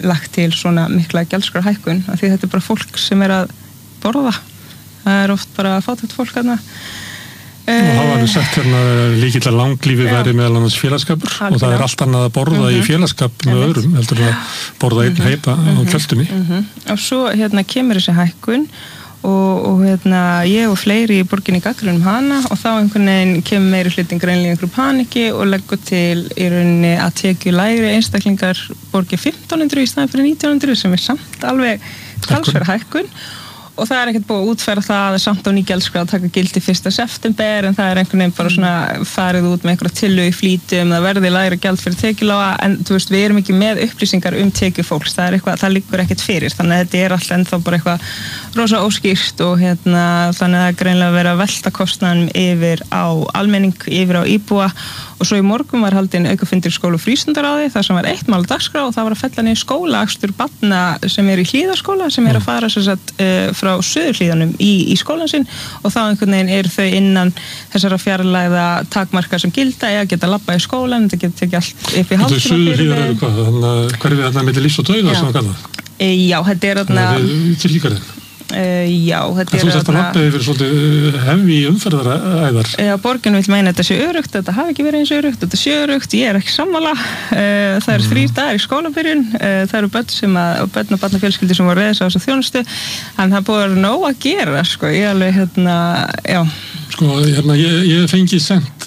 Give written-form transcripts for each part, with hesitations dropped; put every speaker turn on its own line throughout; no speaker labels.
lagt til svona mikla gjaldskrárhækkun af því þetta bara fólk sem að borða. Það oft bara fátækt fólk þarna.
Og það var sagt líkilega langlífi væri meðal annars félagsskapur og það allt annað að borða í félagsskap með öðrum heldur að borða einn heipa á kjöldunni.
Og svo kemur þessi hækkun og ég og fleiri í borginni gagnrýnum hana og þá einhvern veginn kemur meiri hlutin greinlega einhverju paniki og leggur til í rauninni að tekjulægri einstaklingar borgi 1500 í staðinn fyrir 1900 sem samt alveg talsverð hækkun. Og það ekkert búið að útfæra það samt á ný gjaldskrá að taka gildi 1. september en það einhvern veginn bara svona farið út með einhverja tillögu í flýti það verði lægra gjald fyrir tekjulága en þú veist við erum ekki með upplýsingar tekjufólks, það liggur ekkert fyrir þannig að þetta alltaf ennþá bara eitthvað rosa óskýrt og þannig að það greinlega verið að velta kostnaðum yfir á almenning, yfir á íbúa og svo í morgun var haldinn aukafundur í skóla- og frístundaráði þar sem var eitt mál á dagskrá og það var að fella niður skólaakstur barna sem í Hlíðaskóla sem að fara frá Suðurhlíðanum í skólan sinn og þá einhvern veginn þau innan þessara fjarlægða takmarka sem gilda eða geta labbað í skólan, þetta geta tekið allt upp í hálftíma
Suðurhlíðar eru hvað? Hverfið þarna milli lífs og dauða sem það kallað?
Já, þetta þarna
til líkarinn?
Já, þetta
þú þarft að labba yfir svolítið hefði umferðaræðar.
Já, borgin vill meina þetta sé örugt, þetta hafi ekki verið eins örugt, þetta sé örugt, ég ekki sammála. Það eru 3 dagar í skólabyrjun, það eru börn og barnafjölskyldur sem voru reyðis á þessu þjónustu, en það búið nóg að gera, sko, ég alveg, já.
Sko, ég fengi sent,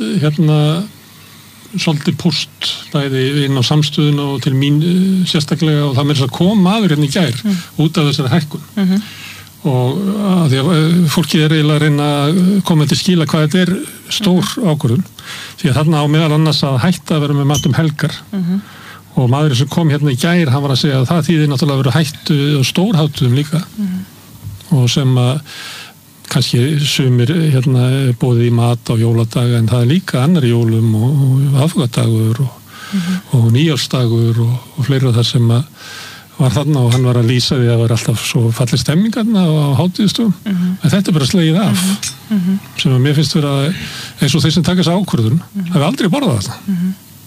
svolítið post bæði inn á samstöðun og til mín sérstaklega og það með þess að kom maður í gær út af þessari hækkun. Og að því að fólki eiginlega að reyna að koma til skila hvað þetta stór ákvörðun því að þarna á meðal annars að hætta að vera með mat helgar og maðurinn sem kom í gær hann var að segja að það þýðir náttúrulega að vera hættu og stórháttuðum líka og sem að kannski sumir boðið í mat á jóladaga en það líka annar jólum og aðfokadagur og nýjársdagur og fleira þar sem að var þarna og hann var að lýsa því að það var alltaf svo falleg stemming þarna á hátíðistum en þetta bara slegið af sem að mér finnst vera eins og þeir sem taka þessa ákvörðun hafi aldrei borðað þetta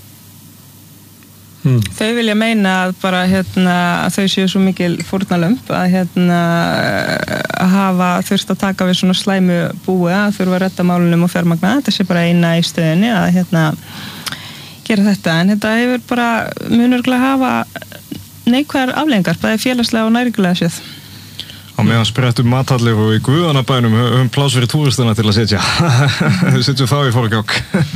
Þau vilja meina að bara að þau séu svo mikil fórnarlömb að hafa þurft að taka við svona slæmu búi að þurfa að redda málunum og fjármagna þetta sé bara eina í stöðinni að gera þetta en þetta hefur bara munurglega hafa neikvæðar afleiðingar, bæði félagslega og næringulega séð.
Á meðan sprettum mathallir og í Guðanabænum pláss fyrir túristana til að setja. Þau setjum þá í fólkjokk.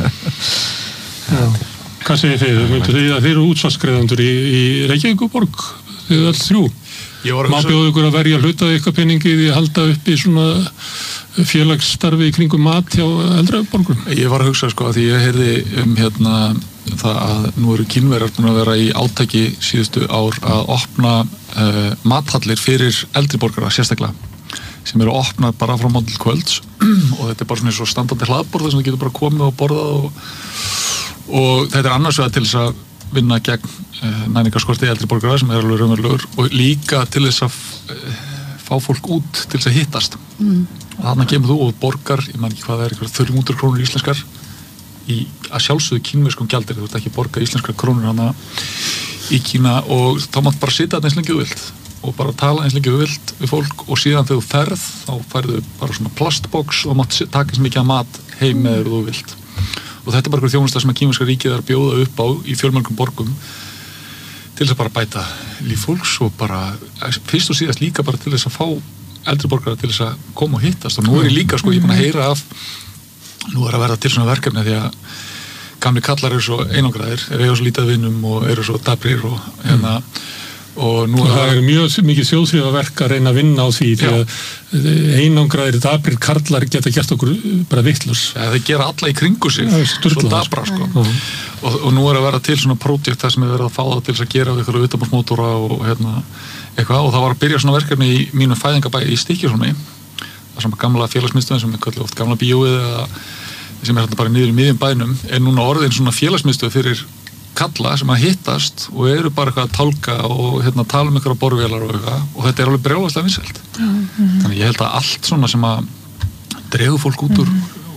Hvað segir þið? Myndu þið að þið eru útsvarsgreiðandur í Reykjavíkurborg? Þið eru alls 3. Má bjóða ykkur að verja hluta eitthvað peningi því að halda upp í svona félagsstarfi í kringum mat hjá eldri borgurum?
Ég var að hugsa að því ég heyrði það að nú eru Kínverjar búin að vera í átaki síðustu ár að opna mathallir fyrir eldri borgara sérstaklega sem eru opnað bara frá morgun til kvölds og þetta bara svona eins og standandi hlaðborð þar sem þú getur bara komið og borðað og þetta annars vegar til þess að vinna gegn næringarskorti eldri borgara sem alveg raunverulegur og líka til þess að fá fólk út til þess að hittast og þarna kemur þú og borgar, ég man ekki hvað það 300 krónur íslenskar í að sjálfsögðu kínverskum gjaldeyri, þú ert ekki að borga íslenskar krónur hana í Kína og þá mátt bara sitja þarna eins lengi þú vilt og bara tala eins lengi þú vilt við fólk og síðan þegar þú ferð þá færðu bara svona plastbox og mátt taka eins mikið af mat heim með þú vilt og þetta bara einhver þjónusta sem að kínverska ríkið að bjóða upp á í fjölmörgum borgum til þess að bara bæta líf fólks og bara fyrst og síðast líka bara til þess að fá eldri borgara til þess að koma og hittast og nú ég líka ég búin að heyra af nú að verða til svona verkefni því að gamli kallar eru svo einangraðir eiga svo lítið vinnum og eru svo dabrir og nú
það mjög mikið þjóðþrifaverk að reyna að vinna á því því að einangraðir dabrir karlar geta gert okkur bara vitlaus
þeir gera alla í kringu sig svo dabra og nú að verða til svona prójekt þar sem verið að fá það til þess að gera við eitthvað utanbúrsmótora og eitthvað og það var að byrja svona verkefni í mínu fæðingabæ í Stykkishólmi það sem gamla félagsmiðstöðin sem kallar oft gamla bíóið eða sem bara niður í miðjum bænum núna orðin svona félagsmiðstöð fyrir kalla sem að hittast og eru bara eitthvað að tálka og tala um einhverja borvélar og þetta alveg brjálæslega vinsælt þannig ég held að allt svona sem að dregur fólk út úr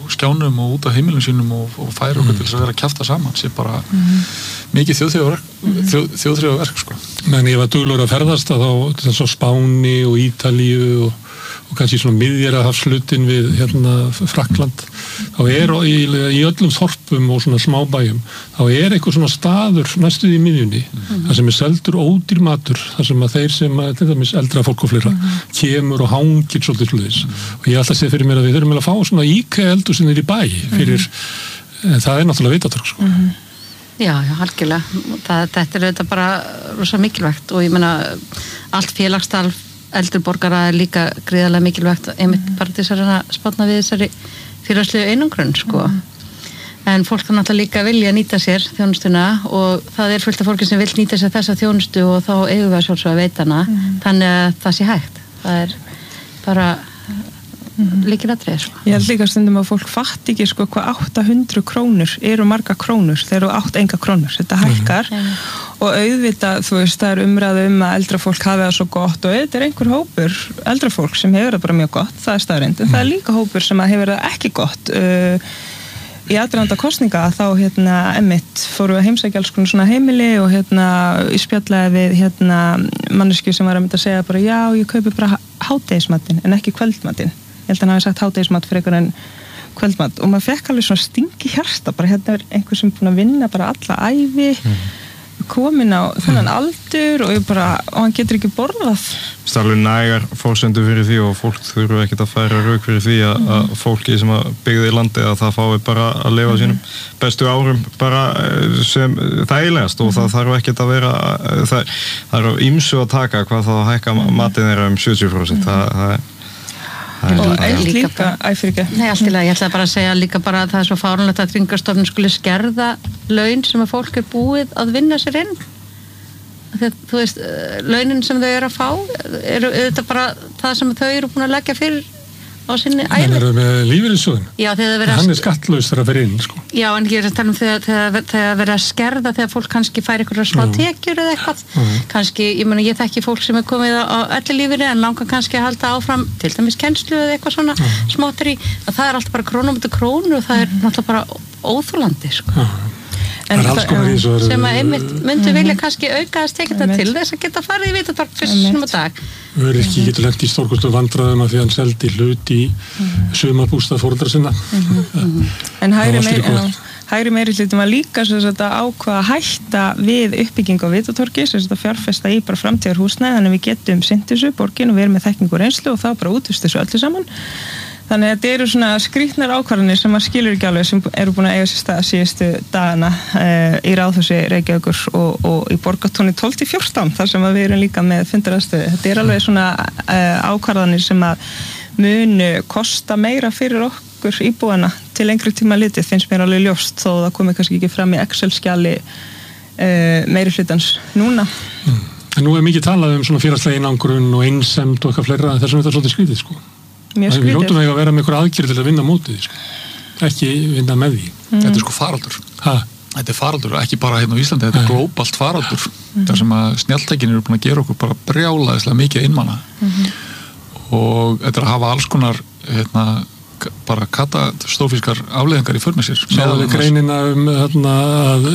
skjánum og út á heimilum sínum og færa okkur til þess að vera að kjafta saman sé bara mikið þjóðþrifaverk sko.
Men ég var duglegur að ferðast þá þess að Spáni og Ítalíu og kannski svona miðjarðarhafslutin við Frakkland þá í öllum þorpum og svona smábæjum þá eitthvað svona staður næstuð í miðjunni þar sem seldur ódýr matur þar sem að þeir sem til dæmis eldra fólk og fleira kemur og hangir svolítið sluðis og ég alltaf sé fyrir mér að við þurfum að fá svona IKEA eldhúsinnir í bæ fyrir það náttúrulega vitatorg sko.
Já, algjörlega þetta auðvitað bara rosa mikilvægt og ég meina allt félagsstarf eldri borgara líka gríðarlega mikilvægt einmitt bara til þess að spátna við þessari félagslegu einangrun sko. En fólk kan náttúrulega líka vilja nýta sér þjónustuna og það fullt af fólki sem vil nýta sér þessa þjónustu og þá eigum við að sjálfsögða að veita hana þannig að það sé hægt það bara lykilatriði sko.
Ég held líka stundum að fólk fatt ekki sko hvað 800 krónur eru marga krónur þegar þú átt enga krónur þetta hækkar og auðvitað þú veist það umræðu að eldra fólk hafi það svo gott og þetta einhver hópur eldra fólk sem hefur það bara mjög gott það staðreynd en það líka hópur sem hefur það ekki gott í aðdraganda kosninga þá einmitt fóru að heimsækja alls konar svona heimili og í spjallaði við manneskju sem var að segja bara já ég kaupi bara hádegismatinn en ekki kvöldmatinn ég held að hann hafi sagt hádegismat fyrir einhvern kvöldmat og maður fekk alveg svona stingi hjarta bara einhver sem búin að vinna bara alla ævi komin á þennan aldur og hann getur ekki borðað
alveg nægar fórsendur fyrir því og fólk þurfa ekkert að færa rauk fyrir því að fólki sem byggði í landi að það fái bara að lifa sínum bestu árum bara sem þægilegast og það þarf ekkert að vera það er á ýmsu að taka hvað það hækka matinn þeirra 70% það
og líka
Nei, allt í lagi, ég ætla bara að segja líka bara að það er svo fáránlegt að Tryggingastofnun skuli skerða laun sem að fólk búið að vinna sér inn þegar, þú veist, launin sem þau eru að fá eru auðvitað bara það sem þau eru búin að leggja fyrir á sinni ævi.
En eru með lífeyrissjóðinn?
Já, þegar
hann skattlaus þegar að vera inn, sko.
Já, en ég er að tala þegar vera að skerða þegar fólk kannski fær eitthvað smá tekjur eða eitthvað. Kannski, ég þekki fólk sem komið á ellilífeyri en langar kannski að halda áfram til dæmis kennslu eða eitthvað svona smátari. Það er alltaf bara krónu mútið krónu og það er náttúrulega bara óþolandi, sko. En sem að einmitt myndi vilja kannski auka að stekja þetta til þess að geta farið í vitatorg fyrst sem á dag.
Öryrki getur lent í stórkostlu vandræðum að því hann seldi hlut í sumarbústað foreldra sinna.
En hægri meirihluti var líka að ákvaða að hætta við uppbygging á vitatorgi, að fjárfesta í bara framtíðarhúsnæði, þannig við getum sinnt þessu borgin og við erum með þekkingu og reynslu og þá bara útvist þessu öllu saman. Þannig að þetta eru svona skrýtnar ákvarðanir sem maður skilur ekki alveg sem eru búin að eiga sér stað síðustu dagana í Ráðhúsi Reykjavíkur og í Borgartúni 12-14 þar sem við erum líka með fundaraðstöðu. Þetta er alveg svona ákvarðanir sem að munu kosta meira fyrir okkur íbúana til lengri tíma litið finnst mér alveg ljóst þó það komi kannski ekki fram í Excel-skjali meirihlutans núna.
En nú mikið talað svona félagslega einangrun og einsemd og eitthvað fleira þessum þetta er svolítið skrítið sko. Við hljótum að vera með einhver aðgerð til að vinna mótið sko. Ekki vinna með því.
Þetta er sko faraldur. Þetta er faraldur, ekki bara hérna á Íslandi, þetta er glóbalt faraldur. Það sem að snjalltækin eru búin að gera okkur bara brjálæðislega mikið einmanna. Og þetta er að hafa alls konar bara katastrófískar afleiðingar í för með sér.
Sáðu greinina að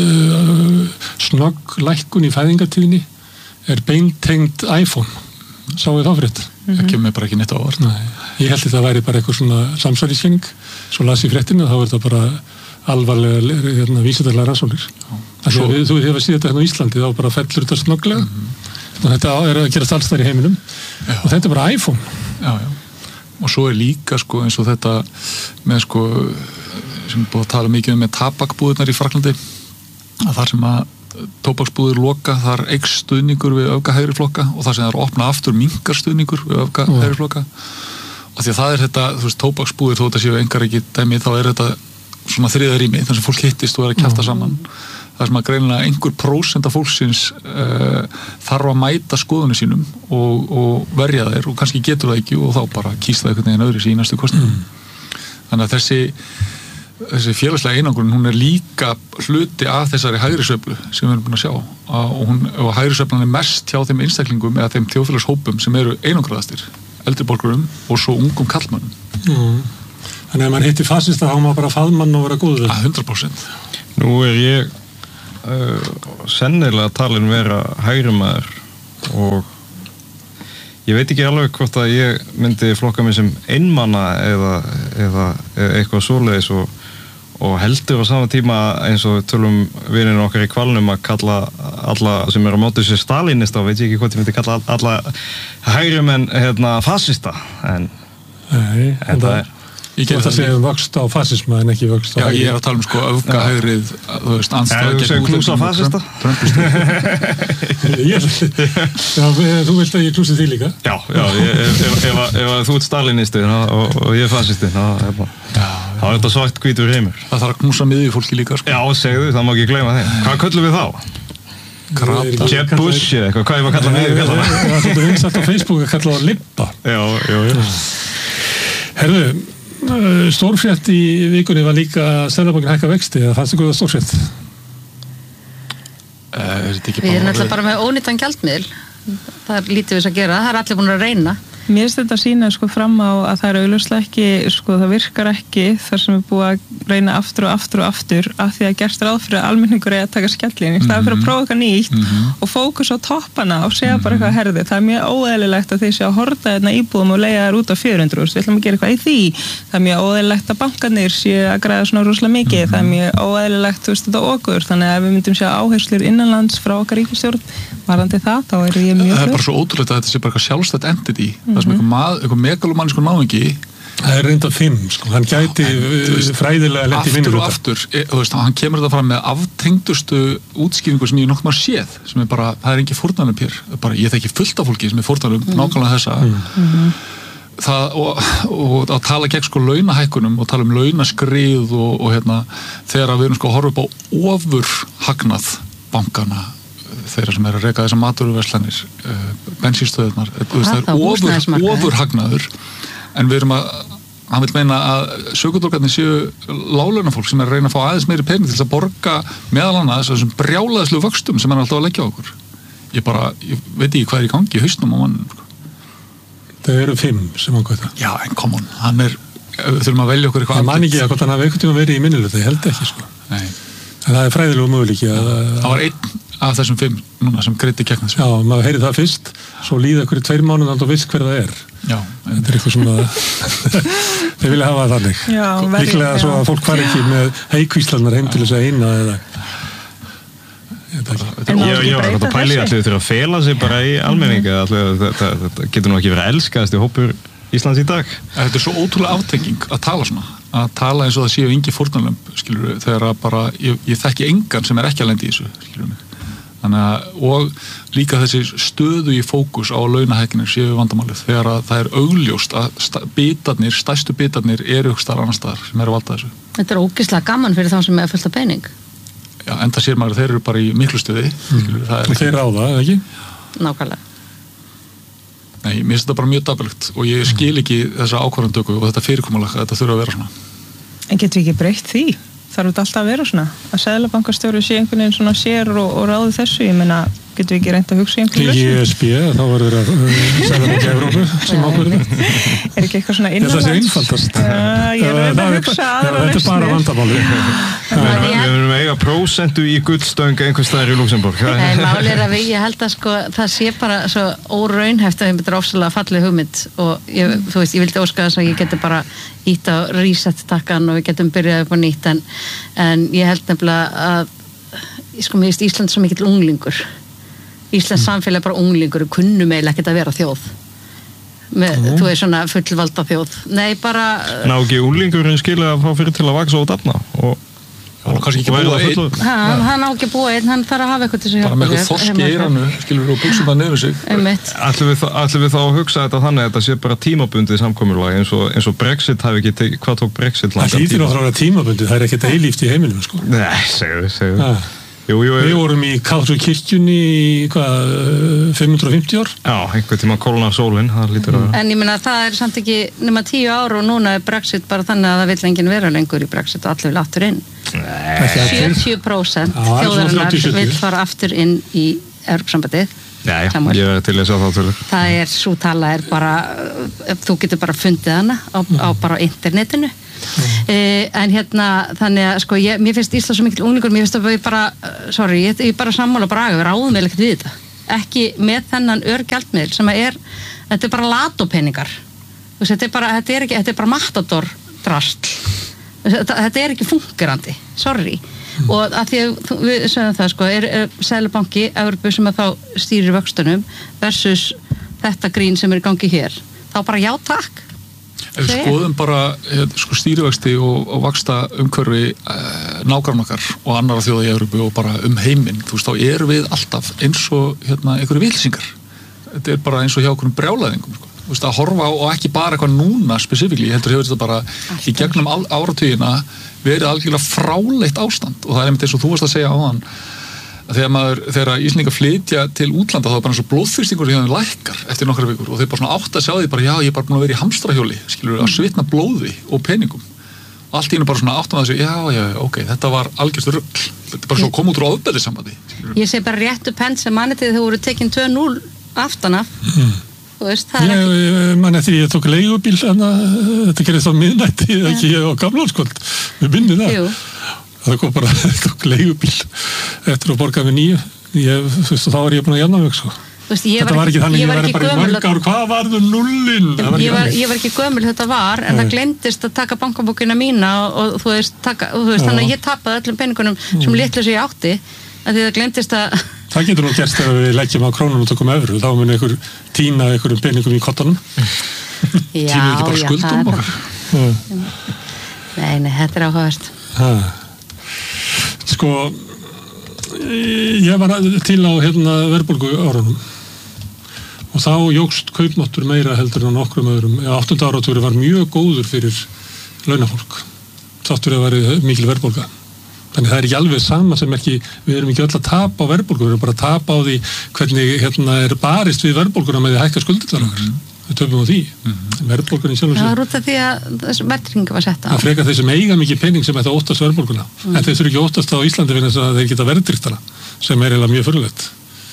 snögg lækkun í fæðingartíðinni er beintengd iPhone. Sáðu það fyrir þetta?
Það kemur bara ekki neitt á orð.
Ég held að það væri bara eitthvað svona samsæriskenning, svo las ég fréttinu og þá er þetta bara alvarlega vísindalega rannsóknir. Þú hefur síðan þetta hérna á Íslandi, þá bara fellur þetta snögglega og þetta er að gerast alls þar í heiminum og þetta er bara iPhone.
Já. Og svo er líka sko eins og þetta með sko sem búið að tala mikið með tabakbúðirnar í Frakklandi að þar sem að tóbaksbúðir loka, þar eykst stuðningur við öfga hægri flokka og þar sem það er opna aftur minkar stuðningur við öfga hægri flokka og því að það er þetta, þú veist, tóbaksbúðir þó þetta séu engar ekki dæmi, þá er þetta svona þriða rými, þannig að fólk hittist og er að kjafta saman það sem að greinilega einhver prósent af fólksins þarf að mæta skoðunni sínum og verja þeir og kannski getur það ekki og þá bara kýst það einhvern veginn öðru í næstu kosningum þannig að þessi félagslega einangrun, hún er líka hluti af þessari hægrisveiflu sem við erum búin að sjá og hægrisveiflan er mest hjá þeim einstaklingum eða þeim þjóðfélagshópum sem eru einangraðastir eldri borgurum og svo ungum karlmönnum.
Þannig að maður hitti fasista þá maður bara faðmann og vera góður.
100%.
Nú ég sennilega talin vera hægrimaður og ég veit ekki alveg hvort að ég myndi flokka mig sem einmanna eða eitthvað svoleiðis og heldur á sama tíma eins og tölum vininu okkar í Hvalnum að kalla alla sem eru á móti sér stalinista og veit ég ekki hvort ég myndi kalla alla hægrimenn fasista en það er
Þú ert að segja vöxt á fasisma en ekki vöxt á
Já, ég að tala sko öfgahægrið, þú veist, andstæða
gegn útlendingum. Knúsa fasista?
Þú vilt að ég knúsi því líka?
Já, ef þú ert stalinisti og ég er fasisti, þá er þetta svart hvítur heimur.
Það þarf að knúsa miðjufólki líka, sko.
Já, segðu, það má ekki gleyma þeim. Hvað köllum við þá? Jeb Bush eða eitthvað, hvað ég var að kalla miðjufólki?
Það er svolítið vinsælt á Facebook að kalla það Libba.
Já.
Herðu, stórfrétt í vikunni var líka Seðlabankinn hækka vexti, eða fannst ykkur það stórfrétt?
Við erum alltaf bara með ónýttan gjaldmiðil. Það er lítið við að gera, það er allir búin að reyna.
Mér finnst þetta að sýna fram á að það er augljóslega ekki, það virkar ekki þar sem er búið að reyna aftur og aftur af því að gerst ráð fyrir að almenningur eigi að taka skellin í staðinn fyrir að prófa eitthvað nýtt og fókus á toppana og segja bara eitthvað herði. Það er mjög óeðlilegt að þeir séu að horta íbúðum og leigja þær út á 400. Við ætlum að gera eitthvað í því. Það er mjög óeðlilegt að bankarnir séu að græða svona rosalega mikið. Það er mjög óeðlilegt, þetta okur. Þannig að ef við myndum sjá áherslur innanlands frá okkar ríkisstjórn varðandi það, þá er ég mjög
Það er bara svo ótrúlegt að þetta sé bara eitthvað sjálfstætt entity. Það sem eitthvað megalomannísku náungi.
Það er reynda 5, hann gæti fræðilega lent í vinnur.
Aftur, hann kemur þetta fram með aftengdustu útskýringu sem ég nokkuð maður séð, sem er bara, það er engin fórnarlömb hér. Ég þekki fullt af fólki sem er fórnarlömb nákvæmlega þessa. Það, og að tala gegn launahækkunum og tala launaskrið og þegar við erum að horfa upp á ofurhagnað bankana, þeirra sem er að reka þessar matvöruverslanir, bensínstöðunar, það er ofurhagnaður, en við erum hann vil meina að sökudólgarnir séu láglaunafólk sem er að reyna að fá aðeins meiri pening til þess að borga meðal annars þessum brjálæðislu vöxtum sem hann er alltaf að leggja á okkur. Ég veit ekki hvað er í gangi í hausnum á mannum.
Það eru 5 sem hann gæta.
Já, en come on, við þurfum að velja okkur eitthvað.
Ég man ekki að hvort hann hafi einhvern tíma verið í minnilötu, ég held ekki
Nei.
En það er fræðilegu möguleiki að
það var 1 af þessum 5 núna sem greiddi gegn þessu.
Já, maður heyri það fyrst, svo líða ykkur í 2 mánuð og viss hver það er.
Já.
Þetta er eitthvað svona þeir vilja hafa það þannig.
Já,
líklega svo að fólk fari ekki með heikvíslarnar heim til þess að eina eða
Ég var að pæli allir þurfa að fela sig bara í almenningi. Þetta getur nú ekki verið að elskaðast í hópur Íslands í dag.
Þetta er svo ótrúlega aftenging að tala svona. Að tala eins og það séu engi fórnarlömb, skilur við, þegar að bara, ég þekki engan sem er ekki að lendi í þessu, skilur við. Þannig að, og líka þessi stöðu í fókus á launahækkinir séu vandamálið, þegar að það er augljóst að stærstu bitarnir eru ykkur starf annar staðar sem eru að valda þessu.
Þetta er ógeðslega gaman fyrir þá sem er fullt af pening.
Já, enda sér maður að þeir eru bara í miklu stuði.
Þeir ráða, eða ekki?
Nákvæmlega.
Nei, mér finnst þetta bara mjög dapurlegt og ég skil ekki þessa ákvarðandöku og þetta fyrirkomulag að þetta þurfa að vera svona.
En getur við ekki breytt því? Þarf þetta alltaf að vera svona? Að seðlabankastjóri sé einhvern veginn svona sér og ráði þessu? Ég meina, getur við ekki reynt að hugsa í einhverju
lausn? Í ESB, þá verður það Seðlabanki Evrópu sem ákvörður.
Er ekki eitthvað svona innanlands?
Þetta sé einfaldast.
Ég er að hugsa aðra lausnir.
Þetta er bara vandamáli.
Við verðum eiga prósentu í gullstöng einhvers staðar í Luxemburg.
Nei, máli er að ég held að það sé bara svo óraunhæft að þetta er ofsalega fallið hugmynd og þú veist, ég vildi óska þess að ég geti bara ítt á reset-takkan og við getum byrjað upp á nýtt en ég held nefnilega að mér finnst Ísland svo mikill unglingur. Íslands samfélag er bara unglingur og kunnum eiginlega ekkert að vera þjóð. Þú er svona fullvalda þjóð. Nei, bara...
Ná ekki unglingurinn skilja að fá fyrir til að vaksa og dafna og...
Hann kannski ekki búa einn.
Hann á ekki búa einn, hann þarf að hafa eitthvað til þess að hjálpa.
Bara með eitthvað þorski í eiranu, skilur við og buksum það niður sig.
Ætlum við þá að hugsa þetta þannig að þetta sé bara tímabundið samkomulag eins og Brexit hafi ekki tekið, hvað tók Brexit langan tíma?
Það hlýtur náttúrulega tímabundið, það er ekkert eilíft í heiminum, sko.
Nei, segðu.
Við vorum í Kaþólsku kirkjunni í 550 ár?
Já, einhvern tíma kólnar sólin, það lítur að vera.
En ég meina það er samt ekki nema 10 ár og núna er Brexit bara þannig að það vill enginn vera lengur í Brexit og allir vil aftur inn. 70% þjóðarinnar vil fara aftur inn í Evrópusambandið.
Já, ég verði til að sjá þá tölur.
Það er, svo tala er bara, þú getur bara fundið hana á bara á internetinu. En þannig að sko, mér finnst Ísland svo mikil unglingur, mér finnst að ég bara sammála Braga, við ráðum vel ekkert við þetta. Ekki með þennan örgjaldmiðl sem þetta er bara latópeningar. Þetta er bara matador drasl. Þetta er ekki fungerandi, sorry. Og að því að við sögum það sko, Seðlabanki Evrópu sem þá stýrir vöxtunum versus þetta grín sem í gangi hér, þá bara já takk.
Ef við skoðum bara stýrivexti og vaxta umhverfi nágranna okkar og annarra þjóða í Evrópu og bara heiminn, þú veist, þá erum við alltaf eins og einhverju vilsingar. Þetta er bara eins og hjá einhverjum brjálæðingum, sko. Þú veist, að horfa á og ekki bara eitthvað núna spesifíkli, ég heldur hefur þetta bara í gegnum áratugina verið algjörlega fráleitt ástand og það er einmitt eins og þú varst að segja áðan að þegar Íslendingar flytja til útlanda þá er bara eins og blóðþrýstingur sem þeim lækkar eftir nokkrar vikur og þeir bara svona átt að sjá því bara já, ég er bara búin að vera í hamstrahjóli, skilur að svitna blóði og peningum og allt í einu bara svona átt að þessu, já, ok, þetta var algjörst rugl, þetta er bara svo kom út úr ofbeldissambandi.
Ég sé bara réttu penn sem manitið þau voru tekin 2-0 aftanaf.
Ég man eftir ég tók leigubíl þetta gerist á miðnætti ekki á Gamlárskvöld við minnum það kom bara tók leigubíl eftir að borga með 9 þá var ég búin að jafna mig sko. Þetta var ekki þannig, ég var bara í mörg ár hvað varðu nullin?
Ég var ekki gömul þetta var en það glemdist að taka bankabókina mína og þú veist þannig að ég tapaði öllum peningunum sem litlu sem ég átti að því það glemdist að
Það getur nú gerst ef við leggjum á krónun og tökum evru, þá mun einhver tína einhverjum peningum í kottanum. Tínu ekki bara skuldum okkar.
Nei, þetta er áhugavert.
Sko, ég var til á verðbólgu árunum og þá jókst kaupmáttur meira heldur en á nokkrum öðrum. 8. áratugurinn var mjög góður fyrir launafólk. Þáttur að væri mikil verðbólga. Þannig það er ekki alveg sama sem við erum ekki öll að tapa á verðbólgu, við erum bara að tapa á því hvernig er barist við verðbólguna með því að hækka skuldirnar okkar. Við töfum á því. Verðbólgunni sjálf og sér.
Það var út af því að þessu verðtryggingu var sett á.
Það frekar þeir sem eiga mikið pening sem ætti að óttast verðbólguna. En þeir þurfi ekki óttast á Íslandi vegna þess að þeir geta verðtryggtana, sem er eiginlega mjög furðulegt.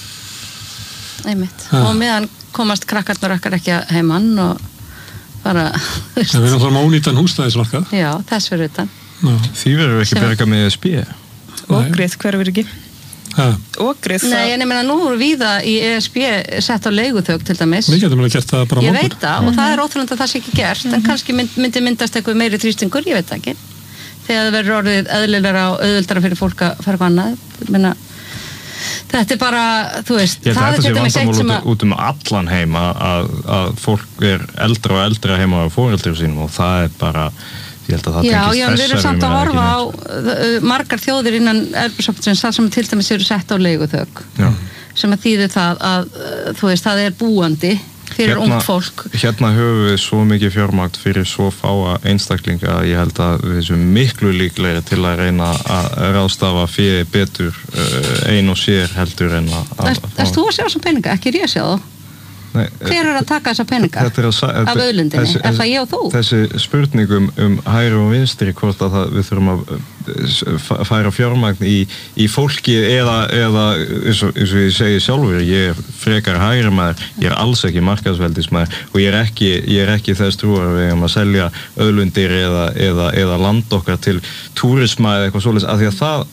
Einmitt. Og meðan komast krakkarnir okkar ekki að heimann og bara...
Við erum þá ónýtan húsnæðismarkað.
Já, þess fyrir utan.
Því verður ekki berga með ESB
Ógrið, hverfur ekki? Ógrið
Nei, en ég meina nú voru víða í ESB sett á leiguþök til dæmis
Við getum alveg gert það bara
Ég veit það, og það er ótrúlega að það sé ekki gert en kannski myndi myndast eitthvað meiri þrýstingur, ég veit það ekki þegar það verður orðið eðlilegra og auðveldara fyrir fólk að fara hvað annað þetta er bara, þú veist
það er til dæmis eitt sem út allan heim að fólk er eldra og eldra heima á foreldrum sínum og það er bara
Já, við erum samt að horfa á margar þjóðir innan Evrópusambandsins það sem til dæmis eru sett á leiguþök sem að þýðir það að þú veist, það er búandi fyrir ungt fólk.
Hérna höfum við svo mikið fjármagn fyrir svo fáa einstaklinga að ég held að við séum miklu líklegri til að reyna að ráðstafa fyrir betur ein og sér heldur en að
Erst þú að sjá þessum peninga? Ekki ég að sjá þá?
Nei,
hver er að taka þessa peninga af auðlindinni? Er það ég og þú?
Þessi spurningum hægri og vinstri hvort að við þurfum að færa fjármagn í fólki eða eins og ég segi sjálfur, ég er frekar hægri maður, ég er alls ekki markaðsveldismaður og ég er ekki þess trúar við að selja auðlindir eða land okkar til túrisma eða eitthvað svoleiðis af því að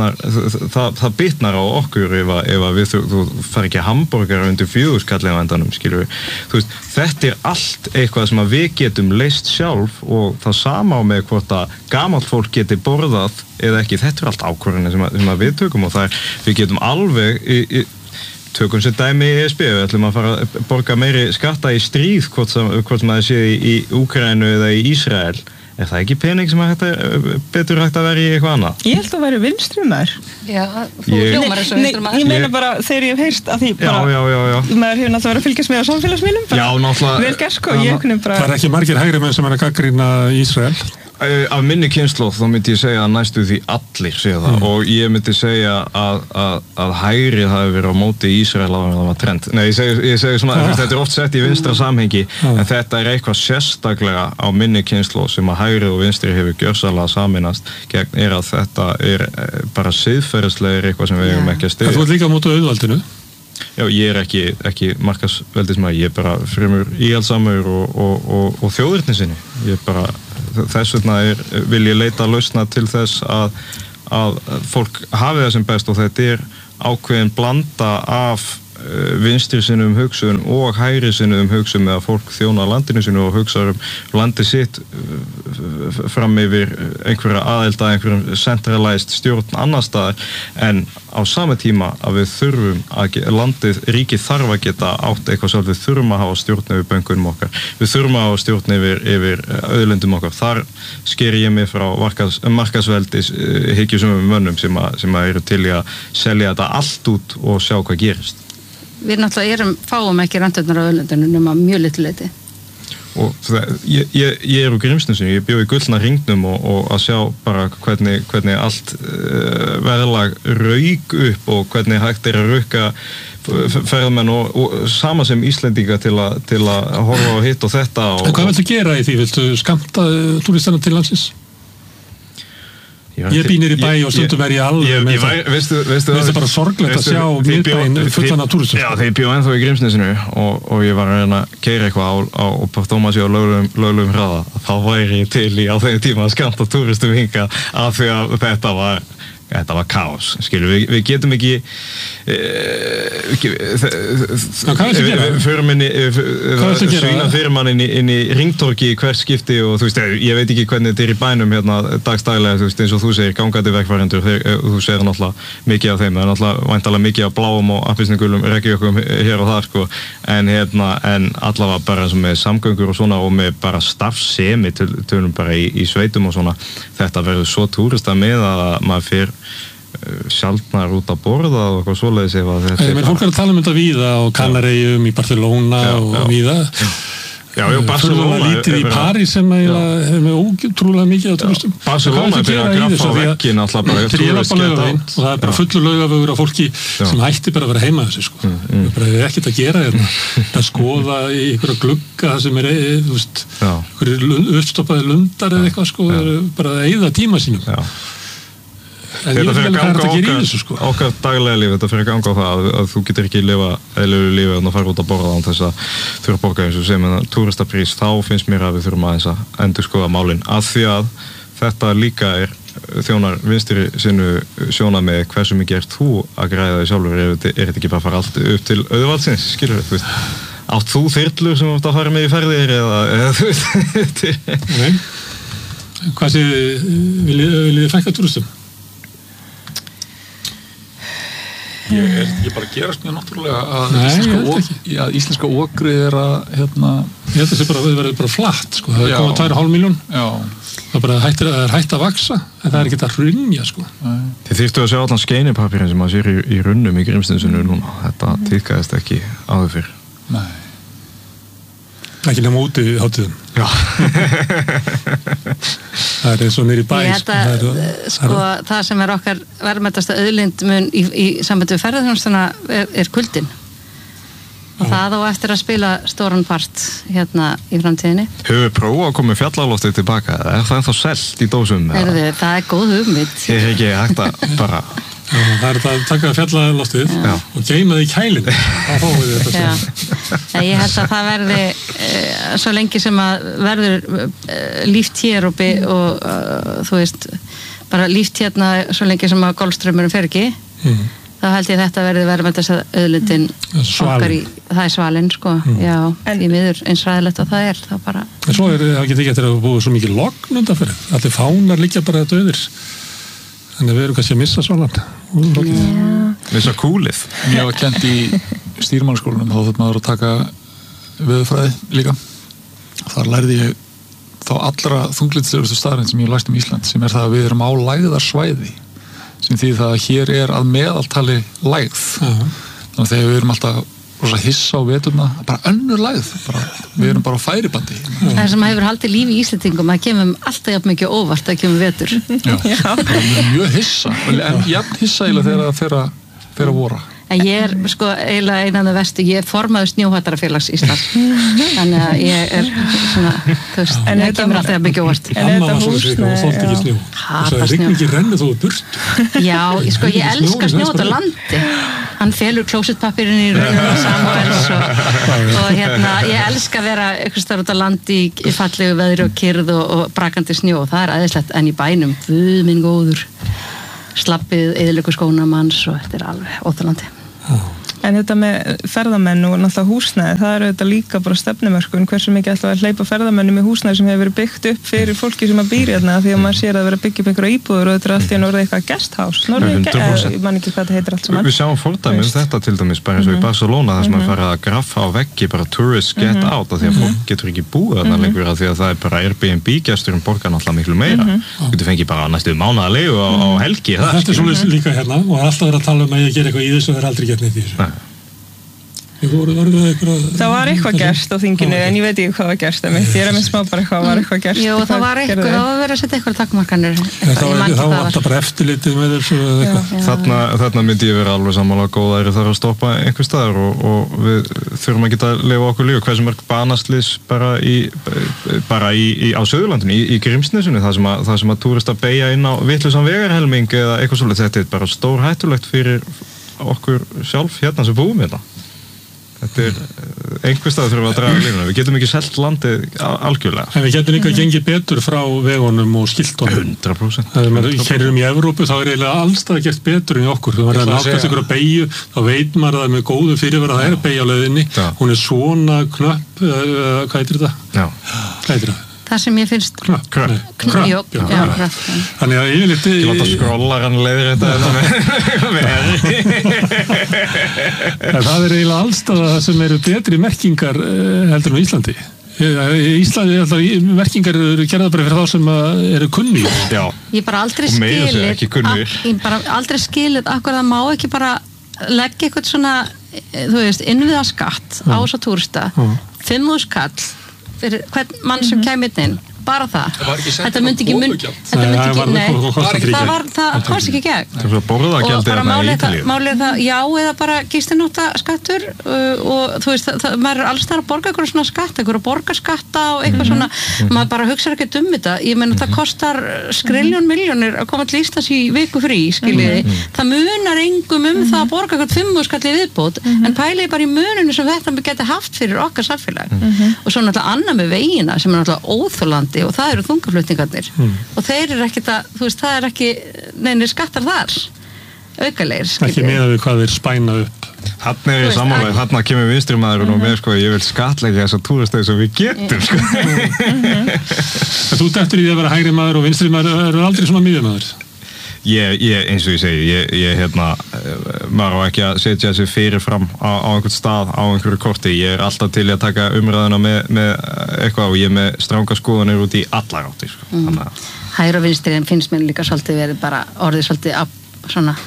það bitnar á okkur ef þú fær ekki hambúrgar undir 4 skall á endanum, skilur við. Þú veist, þetta er allt eitthvað sem að við getum leyst sjálf og það sama á með hvort að gamalt fólk geti borðað eða ekki, þetta er allt ákvörðinni sem að við tökum og það við getum alveg tökum sér dæmi í ESB, við ætlum að fara að borga meiri skatta í stríð hvort maður sé í Úkraínu eða í Ísrael. Er það ekki pening sem betur hægt að vera í eitthvað annað?
Ég held að vera vinstrumar.
Já, þú hljómar þessu vinstrumar.
Ég meina bara, þegar ég hef heyrst að því bara,
já.
Maður hefur náttúrulega verið að fylgjast með á samfélagsmiðlum.
Já, náttúrulega.
Vel gert sko, ég kunni bara...
Það er ekki margir hægri menn sem er að gagnrýna Ísrael.
Af minni kynslóð þá myndi ég segja að næstu því allir segja það og ég myndi segja að hægrið hafi verið á móti Ísrael á það var trend. Nei, ég segi svona, þetta er oft sett í vinstra samhengi en þetta er eitthvað sérstaklega á minni kynslóð sem að hægrið og vinstri hefur gjörsamlega sameinast gegn er að þetta er bara siðferðislega eitthvað sem við eigum ekki að styðja.
Þú ert líka á móti auðvaldinu?
Já, ég er ekki markaðsveldismæður, ég er bara fremur íhaldsamur og þjóðirni sinni. Ég er bara þess vegna vil ég leita lausna til þess að fólk hafi það sem best og þetta ákveðin blanda af vinstri sinnum hugsun og hægri sinnum hugsun með að fólk þjóna landinu sinu og hugsa landi sitt fram yfir einhverja aðelda, einhverjum centralized stjórn annar staðar en á sama tíma að við þurfum að ríkið þarf að geta átt eitthvað sjálf, við þurfum að hafa stjórn yfir bönkunum okkar, við þurfum að hafa stjórn yfir auðlindum okkar, þar sker ég mig frá markaðsveldis hyggjusumum mönnum sem eru til í að selja þetta allt út og sjá hvað gerist.
Við náttúrulega fáum ekki randurnar á auðlindunum nema mjög litlu leyti.
Og ég úr Grímsnesinu, ég bjó í gullna hringnum og að sjá bara hvernig allt verðlag rauk upp og hvernig hægt að rauka ferðamenn og sama sem Íslendinga til að horfa á hitt og þetta.
En hvað viltu gera í því? Viltu skammta túristana til landsins? Ég býnir í bæ og stundum ég alveg með það. Veistu bara sorglegt að sjá miðbæinn fullan af túristum.
Já, þegar ég bjó ennþá í Grímsnesinu og ég var að reyna að keyra eitthvað á Tómasi á löglegum hraða, þá væri ég til í á þeim tíma að skammta túristum hinga af því að þetta var kaos, skilur, við getum ekki við förum svína fyrir mann inn í ringtorki í hvert skipti og þú veist, ég veit ekki hvernig þetta í bænum hérna dagstælega, þú veist, eins og þú segir gangandi vegfarendur, þú segir náttúrulega mikið af þeim, það náttúrulega væntalega mikið af bláum og appelsínugulum reykjökum hér og þar sko, en allavega bara eins og með samgöngur og svona og með bara starfsemi tölum bara í sveitum og svona, þetta verður svo túrista með að maður fer sjaldnar út að borða og eitthvað svoleiðis ef að þetta
fólk að tala þetta víða og Kanaríum í Barcelona og víða Barcelona lítið í París sem er með ótrúlega mikið á turistum
Barcelona er að graffa veggin alltaf bara
og það er bara fullur laugavögur af fólki sem hætti bara að vera heima þessu sko. Það er ekkert að gera að skoða í einhverja glugga það sem einhverjir uppstoppaði lundar eða eitthvað sko, bara að eyða tíma sínum
Þetta fyrir að ganga okkar daglega líf, þetta fyrir að ganga á það að þú getur ekki lifa eðlilegu lífi og fara út að borða án þess að þurfa að borga eins og sem en túristaprís, þá finnst mér að við þurfum aðeins að endurskoða málin af því að þetta líka þjónar vinstri sinu sjónað með hversu mikið ert þú að græða þig sjálfur þetta ekki bara að fara allt upp til auðvaldsins, skilur þú veist átt þú þyrlur sem átt að fara með í ferðir eða þú veist
Hvað viljið þið fækka túristum?
Ég bara gerast mjög náttúrulega að íslenska okrið að
Ég held að það verður bara flatt sko. Það er komið 2,5 milljón það er hægt að vaksa en það er ekki að hrunja sko.
Þið þyrftu að sjá allan skeinipapírinn sem maður sér í runnum í Grímsnesinu núna þetta tíðkaðist ekki áður fyrr
Nei
Ekki nema úti í hátíðum Það er eins og nýr í bæ
það sem er okkar verðmætasta auðlind í sambandi við ferðarþjónustuna er kuldinn og það á eftir að spila stóran part hérna í framtíðinni
Höfum við prófað að koma fjallaloftið tilbaka er það ennþá selt í dósum?
Það er góð hugmynd
Ég er ekki hægt að bara
það er að taka fjallaloftið og geyma það í kælinu
Ég held að það verði svo lengi sem að verður líft hér og þú veist bara líft hérna svo lengi sem að golfstraumurum fer ekki þá held ég þetta verði verðmættast auðlindin okkar í það er svalinn sko í miður eins ræðilegt og það er það bara
En svo það getur ekki eftir að búið svo mikið logn undanferð allir fánar liggja bara döðir þannig að við erum kannski að missa svalan
Missa kúlið
Mér var kennt í stýrimannaskólanum þá þurfti maður að taka veðurfræði líka þar lærði ég þá allra þunglyndislegustu staðreind sem ég læst Ísland sem er það að við erum á lægðarsvæði sem því það að hér er að meðaltali lægð þannig að þegar við erum alltaf rosa hissa á veturna bara önnur lægð við erum bara á færibandi
Það sem hefur haldið lífi í Íslendingum að kemum alltaf jafn mikið óvart að kemur vetur
mjög hissa en jafn hissa eiginlega þegar það fer að vora
En ég er sko eiginlega einan af verstu, ég er formaður Snjóhættarafélags Íslands þannig að ég er svona þú veist, það kemur alltaf mikið óvart
Amma var svo sveik og þótt ekki snjó það er rigningi rennu þó burt
Já, sko ég elska snjó út á landi hann felur klósettpappirinn í rauðinu Samuels og ég elska að vera eitthvað staðar út á landi í fallegu veðri og kyrrð og brakandi snjó, það æðislegt, en í bænum, guð minn góður, slappið, eyðilöku skónamanns og þetta alveg óþolandi.
En þetta með ferðamenn og náttúrulega húsnæði, það þetta líka bara stefnumörkun, hversu mikið ætla að hleypa ferðamennum í húsnæði sem hefur verið byggt upp fyrir fólki sem að býr hérna, því að maður sér að vera að byggja upp einhverja íbúður og þetta allt í orðið eitthvað guesthouse, ég man ekki hvað þetta heitir allt saman.
Við sjáum fordæmi þetta til dæmis bara eins og í Barcelona, þar sem maður fara að graffa á veggi bara tourists get out, af því að fólk getur ekki búið þarna lengur, af því að það bara Airbnb-gesturinn borgar náttúrulega miklu meira. Þú getur fengið bara næstu mánaðarleigu á helgi.
Þetta svona líka hérna og alltaf verið að tala að ég ger eitthvað í þessu og það aldrei gert neitt í þessu.
Það var eitthvað gerst á þinginu en ég veit ekki hvað var gerst ég að minn smá bara var eitthvað gerst.
Jú, það var eitthvað, það var verið að setja eitthvað takmarkanir.
Það var alltaf bara eftirlitið með þessu
Þarna myndi ég vera alveg sammála góðæri þar að stoppa einhver staðar og við þurfum að geta að lifa okkur líf hversu mörg banaslys bara á Suðurlandinu, í Grímsnesinu það sem að túristar beygja inn á vitlausan vegarhelming eða eitthvað svolítið, þetta bara stór hættulegt fyrir okkur sjálf hérna sem búum hérna. Þetta einhver stað þurfum við að draga línuna. Við getum ekki selt landið algjörlega.
En við getum líka að gengi betur frá vegunum og skiltunum.
100%.
Þegar við keyrum í Evrópu þá eiginlega allstað gert betur en okkur. Þegar maður nálgast ykkur að beygju, þá veit maður að það er með góðu fyrirvara að það beygja á leiðinni. Hún svona knöpp, hvað heitir þetta?
Já.
Hvað heitir það?
Það sem ég finnst
knöpp. Þannig að ég liti
ég láta skrolla hann leiðir þetta
það eiginlega allstað sem eru betri merkingar heldur en á Íslandi. Í Íslandi merkingar eru gerðar bara fyrir þá sem eru kunni.
Ég bara aldrei skilið akkur það má ekki bara leggja eitthvað svona innviðaskatt á þessa túrista 5.000 kall fyrir hvern mann sem kæmi inn bara það. Þetta myndi ekki það kosti ekki gegn.
Það er borðagjaldið
og bara málið það, já, eða bara gistinóttaskattur og þú veist, maður er alls þar að borga eitthvað svona skatt, eitthvað borgarskatta og eitthvað svona, maður bara hugsa ekki þetta. Ég meina, það kostar skrilljón milljónir að koma til Íslands í viku frí, skiljiði. Það munar engum það að borga eitthvað 5.000 kall í viðbót, en pælið bara í muninu sem þetta geti haft fyrir okkar samfélag. Og svo náttúrulega annað með vegina sem náttúrulega óþolandi og það eru þungaflutningarnir og þeir eru ekkert að, þú veist, það er ekki neinir skattar þar aukalegir,
ekki miðað við hvað þeir spæna upp.
Þarna ég sammála, þarna kemur vinstri maðurinn og með ég vil skatleggja þessa túristöðu sem við getum
Þú dettur í því að vera hægri maður og vinstri maður eru aldrei svona miðjum maður.
Eins og ég segi, maður á ekki að setja sig fyrirfram á einhvern stað, á einhverju korti. Ég alltaf til að taka umræðuna með eitthvað og ég með stranga skoðanir út í allar áttir.
Hægri og vinstri finnst mér líka svolítið verið bara orðið svolítið svona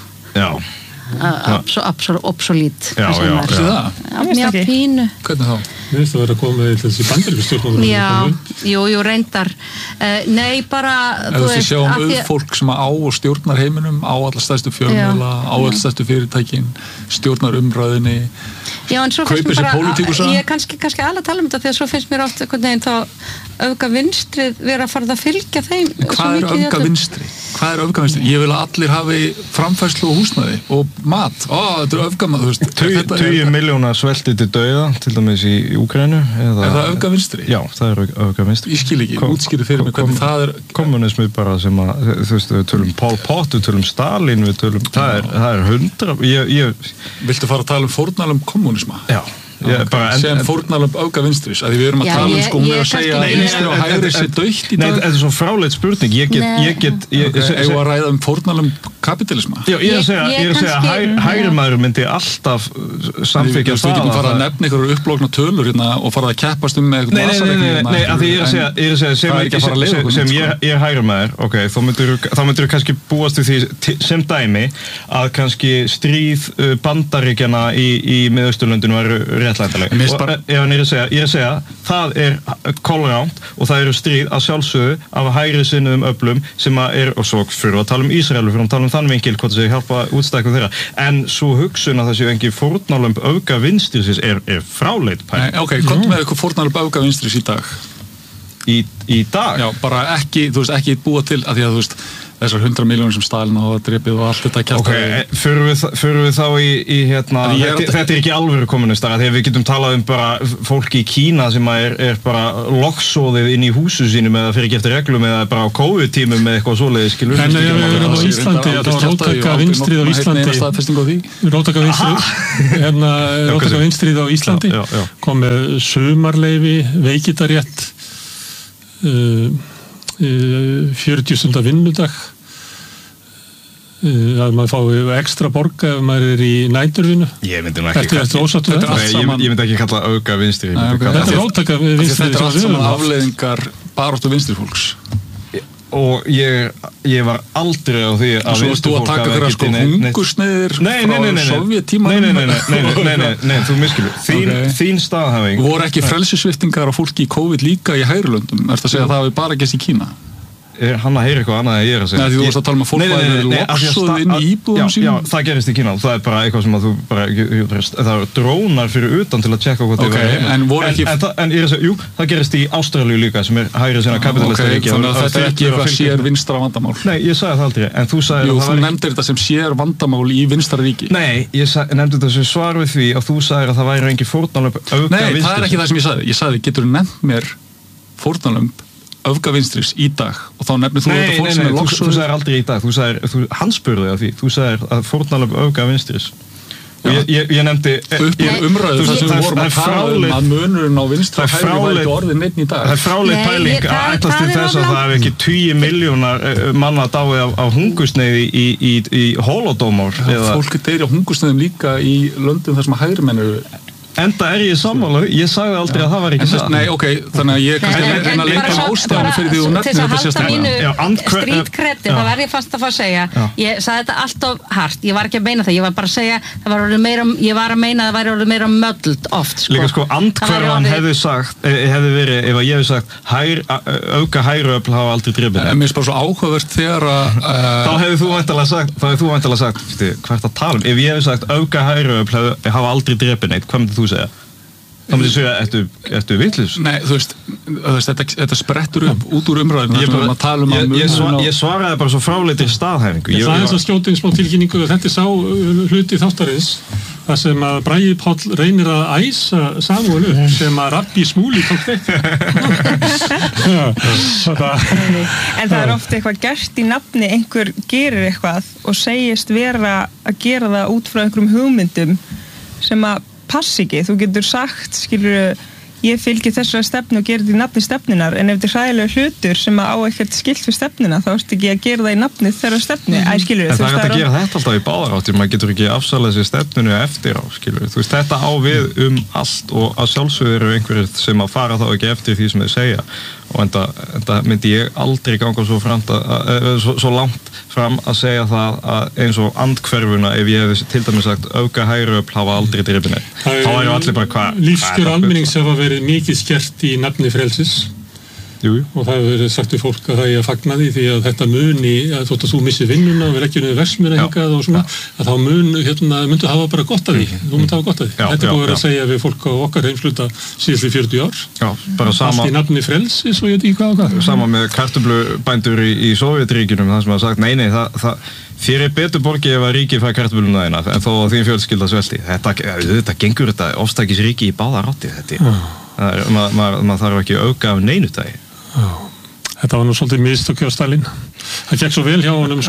obsolít.
Já,
pínu.
Hvernig þá?
Mér finnst það vera að koma með þessi bandarísku stjórnmálamenn.
Jú, reyndar. Nei, bara
þú veist, sjáum fólk sem á og stjórnar heiminum, á alla stærstu fjölmiðla, á alla stærstu fyrirtækin, stjórnar umræðinni.
Já, en svo finnst mér bara, ég kannski alveg tala þetta því að svo finnst mér oft einhvern veginn þá öfgavinstrið vera að fara að fylgja þeim.
Hvað er öfgavinstri? Ég vil að allir hafi framfærslu og húsnæði og mat. Þetta er öfgamað,
20 milljóna svelti til dauða, til dæmis í Úkraínu.
Er það öfgavinstri?
Já, það er öfgavinstri.
Ég skil ekki, útskýrðu fyrir mig hvernig það er.
Kommunismi bara sem að, þú veist, við tölum Pol Pot, við tölum Stalin, við tölum, það er 100.
Viltu fara að tala fórnarlöfum kommunisma?
Já.
Sem fórnarlöfum öfgavinstris, að því við erum að tala með að segja að vinstri og hægri sé dautt í dag.
Nei, þetta er svo fráleit spurning. Ég
Eigum að ræða fórnarlöfum kapitalisma.
Já, ég er að segja að hægri maður myndi alltaf samþykkja það.
Þú getum farað að nefna einhverju upplókna tölur hérna og farað að keppast með eitthvað vasareikni.
Nei, af því ég er að segja sem ég er hægri maður, ok, þá myndir þú kannski búast við því sem dæmi að kannski stríð Bandaríkjanna í Miðausturlöndinu væru réttlætanleg. Ég er að segja, það er kolránt og það eru stríð að sjálfsögðu af hægri sinnuðum öflum sem er, og svo fyrir að tala um Ísrael, fyrir að tala um þann vinkil, hvort það sé hjálpa útstækkum þeirra. En svo hugsun að það séu engin fórnarlömb öfgavinstris er fráleit pæling.
Ok, hvað með eitthvað fórnarlömb öfgavinstris í dag?
Í dag?
Já, bara ekki, þú veist, ekki búa til, að því að þú veist, þessar 100 milljónir sem Stalin hafa drepið og allt þetta kjafta.
Förum við þá í hérna, þetta ekki alvöru kommunistar, þegar við getum talað bara fólki í Kína sem er bara loksóðið inn í húsu sínum eða fyrir ekki eftir reglum eða bara á COVID-tímum með eitthvað svoleiðis, skilur.
En ef við erum á Íslandi, þá róttaka vinstrið á Íslandi, kom með sumarleyfi, veikitarétt, 40 stundar vinnudag, að maður fái ekstra borga ef maður í næturvinnu.
Ég myndi ekki kalla auka vinstri.
Þetta róttaka vinstri.
Þetta allt saman afleiðingar baráttu vinstri fólks.
Og ég var aldrei á því að
vinstri fólk hafi ekki til hungursneiðir frá Sovjettímanum.
Nei, þú miskilur. Þín staðhæfing.
Voru ekki frelsissviptingar á fólki í COVID líka í Hægrulöndum? Ertu að segja að það hafi bara gerst í Kína?
Hann að heyra eitthvað annað að ég er að segja.
Nei, þú varst að tala um að fólk væri loksuð inn í íbúðum sínum.
Já, það gerist í Kína. Það bara eitthvað sem að þú bara, það eru drónar fyrir utan til að tjekka hvað þau verður heima.
En voru ekki...
En ég er að segja, það gerist í Ástralíu líka sem hægri sinna kapitalista ríki.
Þannig að þetta ekki eitthvað sér vinstra vandamál.
Nei, ég sagði það aldrei, en þú sagði...
Jú, þú nefndir þetta sem sér vandamál í vinstra ríki. Nei,
ég nefndi þetta sem svar við því að þú sagðir að það væri engin fórnarlömb auka vinstri.
Nei, það er ekki það sem ég sagði. Ég sagði, getur þú nefnt mér fórnarlömb öfgavinstris í dag og þá nefnir þú þetta fólk sem er loksuð.
Þú sagðir aldrei í dag, hann spurði að því, þú sagðir að fórnarlömb öfgavinstris. Og ég nefndi...
Upp úr umræðu þar sem við vorum að tala að munurinn á vinstra og hægri væri ekki orðin neitt í dag.
Það fráleit pæling að ætlast til þess að það hef ekki 10 milljónar manna dáið af hungursneiði í Holodomor.
Fólk deyr á hungursneiðum líka í löndum þar sem að hægri menn eru.
Enda ég sammála, ég sagði aldrei að það var ekki það.
Nei, ok, þannig að ég kannski reyna að leita ástæðan fyrir því þú nefnir þetta sérstaklega.
Til að halda mínu strítkredi, það verði fast að fara að segja. Ég sagði þetta alltaf hart, ég var ekki að meina það, ég var bara að segja, ég var að meina að það væri orðið meira möddult oft.
Líka andhverfan hefði verið, ef ég hefði sagt, auka hægriöfl hafa aldrei drifið.
Mér finnst bara svo áhugavert þegar að...
Þá hefði þú væntanlega sagt, hvað ert að tala um? Ef ég hefði sagt, auka hægriöfl hafa aldrei drifið neitt, hvað myndið þú segja? Það myndi segja, ertu vitlaus?
Nei, þú veist, þetta sprettur upp út úr umræðinu þar sem að tala um að munurinn á...
Ég svaraði bara svo fráleitir staðhæfingu.
Það er þess að skjóta einn smá tilkynningu og þetta er sá hluti þáttarins þar sem að Bragi Páll reynir að æsa Samúel upp sem að Rabbi Smúli tók þetta.
En það er ofta eitthvað gert í nafni, einhver gerir eitthvað og segist vera að gera það út frá einhverjum hugmyndum sem að passi ekki, þú getur sagt, skilur, ég fylgi þessari stefnu og gera þetta í nafni stefnunar, en ef þetta er hræðilega hlutur sem á ekkert skilt við stefnuna, þá ertu ekki að gera það í nafni þeirra stefnu, skilur.
En það er hægt að gera þetta alltaf í báðaráttir, maður getur ekki afsalað sér stefnunu eftir á, skilur. Þú veist, þetta á við allt og að sjálfsögðu eru einhverjir sem að fara þá ekki eftir því sem þeir segja. Og enda myndi ég aldrei ganga svo langt fram að segja það að eins og andhverfuna ef ég hef til dæmis sagt auka hægriöfl hafa aldrei drifið neitt. Þá væri allir bara hvað...
Lífskjör almennings hafa verið mikið skert í nafni frelsis. Jú. Og það hefur verið sagt við fólk að það er að fagna því því að þetta muni, að þótt að þú missir vinnuna og við leggjum niður versmina hingað og svona, að þá myndu hafa bara gott af því. Þú myndu hafa gott af því. Þetta er búið að segja við fólk á okkar heimsluta síðustu 40 ár.
Já, bara sama.
Allt í nafni frelsis og ég veit ekki hvað og hvað.
Sama með kartöflubændur í Sovétríkjunum, það sem hafa sagt, nei, þér er betur borgið ef að ríkið fær kartöfluna þína, en þó að þín fjölskylda svelti. Þetta gengur þetta ofstækisríki í báðar átti. Maður þarf ekki að auka af neinu dagi.
Þetta var nú svolítið mistök hjá Stalin. Það gekk svo vel hjá honum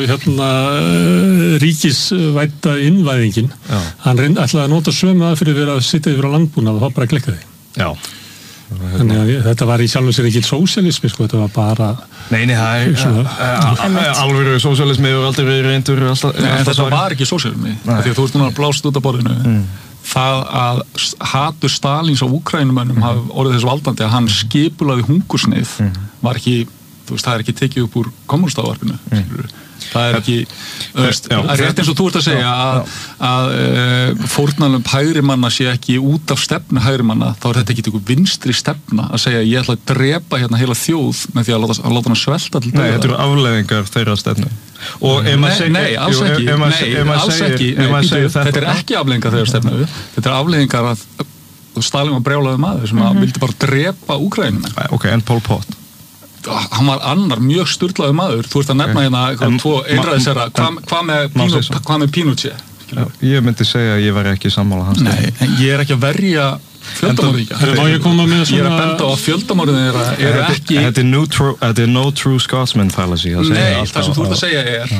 ríkisvædda innvæðingin. Hann ætlaði að nota sömu aðferð fyrir að sitja yfir á landbúnað og þá bara klikkaði.
Já.
Þannig að þetta var í sjálfum sér ekki sósíalismi, þetta var bara...
Nei, það er alveg sósíalismi og aldrei verið reyndur.
En þetta var ekki sósíalismi, því að þú ert núna að blást út af borðinu. Það að hatur Stalins á Úkrænumönnum hafi orðið þessu valdandi að hann skipulaði hungursneið var ekki, þú veist, það er ekki tekið upp úr kommunistávarpinu, það er ekki, rétt eins og þú ert að segja að fórnarlömb hægrimanna sé ekki út af stefnu hægrimanna, þá er þetta ekki einhver vinstri stefna að segja ég ætla að drepa hérna heila þjóð með því að láta hann svelta til döða.
Nei, þetta eru afleiðingar þeirra stefnu.
Nei, alls ekki. Þetta er ekki afleiðingar þeirra stefnu. Þetta er afleiðingar að Stalin var brjálaður maður sem vildi bara drepa Úkraínumenn.
Ok, en Pol Pot?
hann var annar mjög sturlaður maður, þú ert að nefna hérna tvo einræðisherra, hvað með Pinochet?
Ég myndi segja að ég var ekki sammála hans.
Nei, en ég er ekki að verja fjöldamorðingja.
Ég
er að benda á að fjöldamorðingja eru ekki...
Þetta er no true Scotsman fallacy.
Nei, það sem þú ert að segja er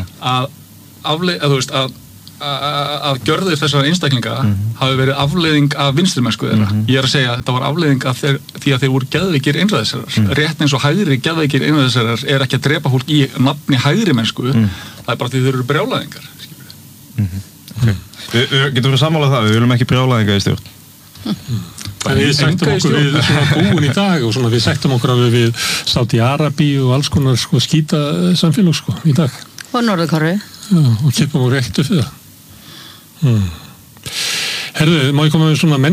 að gjörðir þessara einstaklinga hafi verið afleiðing af vinstrimennsku þeirra. Ég er að segja að þetta var afleiðing af því að þeir voru geðveikir einræðisherrar. Rétt eins og hægri geðveikir einræðisherrar er ekki að drepa fólk í nafni hægri mennsku. Það er bara því þeir eru brjálæðingar.
Getum við sammálað það? Við viljum ekki brjálæðinga í stjórn.
Við sættum okkur við svona búin í dag og svona við sættum okkur við Sádi-Arabi og alls konar skýta samfélag í dag.
Og Norður-Kóreu.
Og kipum og rektu fyrir það. Herðu, má ég koma með svona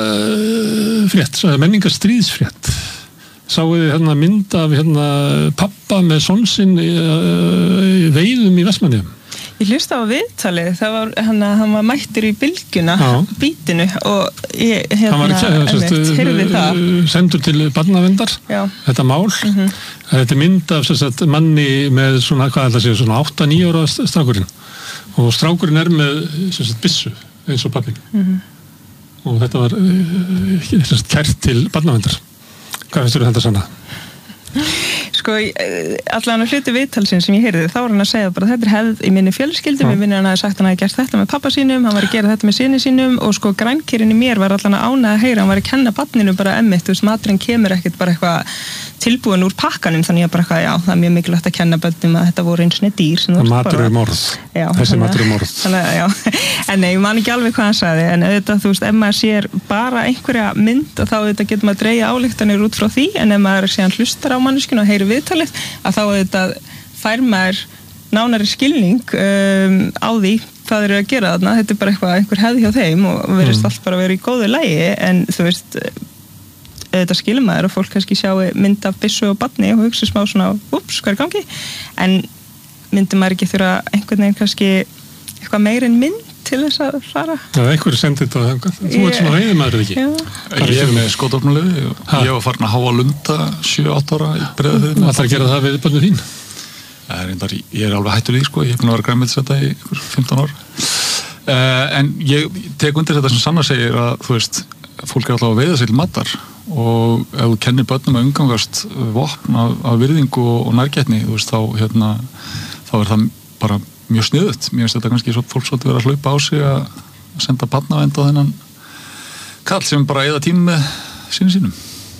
menningarstríðsfrétt. Sáu þið hérna mynd af pappa með son sinn í veiðum í Vestmannaeyjum?
Ég hlusta á viðtalið, það var hann var mættur í bylgjuna, bítinu og ég heyrði það.
Sendur til barnaverndar, þetta mál. Þetta er mynd af manni með svona, hvað ætla að segja, svona 8-9 ára strákurinn. Og strákurinn er með byssu, eins og pappin. Og þetta var kært til barnaverndar. Hvað finnst þú þetta sanna?
Sko, allan á hluti viðtalsins sem ég heyrði, þá var hann að segja bara þetta er hefð í minni fjölskyldu, mér minnir hann að sagt hann að gert þetta með pappa sínum, hann var að gera þetta með syni sínum og sko grænkirinn í mér var allan að ánægja að heyra, hann var að kenna barninu bara emmitt, þú veist, maturinn kemur ekkert bara eitthvað tilbúin úr pakkanum, þannig að bara eitthvað, já, það er mjög mikilvægt að kenna börnum að þetta voru eins og dýr sem
matur er morð, þessi matur er morð.
En nei, ég man ekki alveg hvað hann sagði, en auðvitað, þú veist, ef maður sér bara einhverja mynd, þá auðvitað getur maður að dregja ályktanir út frá því, en ef maður síðan hlustar á manneskjuna og heyrir viðtalið, að þá auðvitað fær maður nánari skilning á því hvað þeir eru að gera þarna. Þetta er bara eitthvað, einhver hefð hjá þeim og verðist allt bara vera í góðu lagi, en þú veist, auðvitað skilur maður og fólk kannski sjáu mynd af byssu og barni og hugsa smá svona, ups, hvað er gangi? En myndi maður ekki þurfa einhvern veginn kannski eitthvað meira en mynd til þess að fara?
Já, einhverju sendið þetta á þangað. Þú ert svona veiðimaður ekki?
Já. Ég er með skotofnulegði og ég var farin að háa lunda 7-8 ára í Breiðafirði.
Ætlar að gera það við börnum þín?
Ég er alveg hættur í því, ég er búin að vera grænmetisæta í 15 ár. En ég tek undir þetta sem Sanna segir að, þú veist, fólk er alltaf að veiða sér til matar og ef þú kennir börnum að umgangast vopn af virðingu og nærgætni, þú veist, þá er það bara mjög sniðugt. Mér finnst þetta kannski svo fólk svolítið vera að hlaupa á sig að senda barnavernd á þennan kall sem bara eyða tíma með sínum.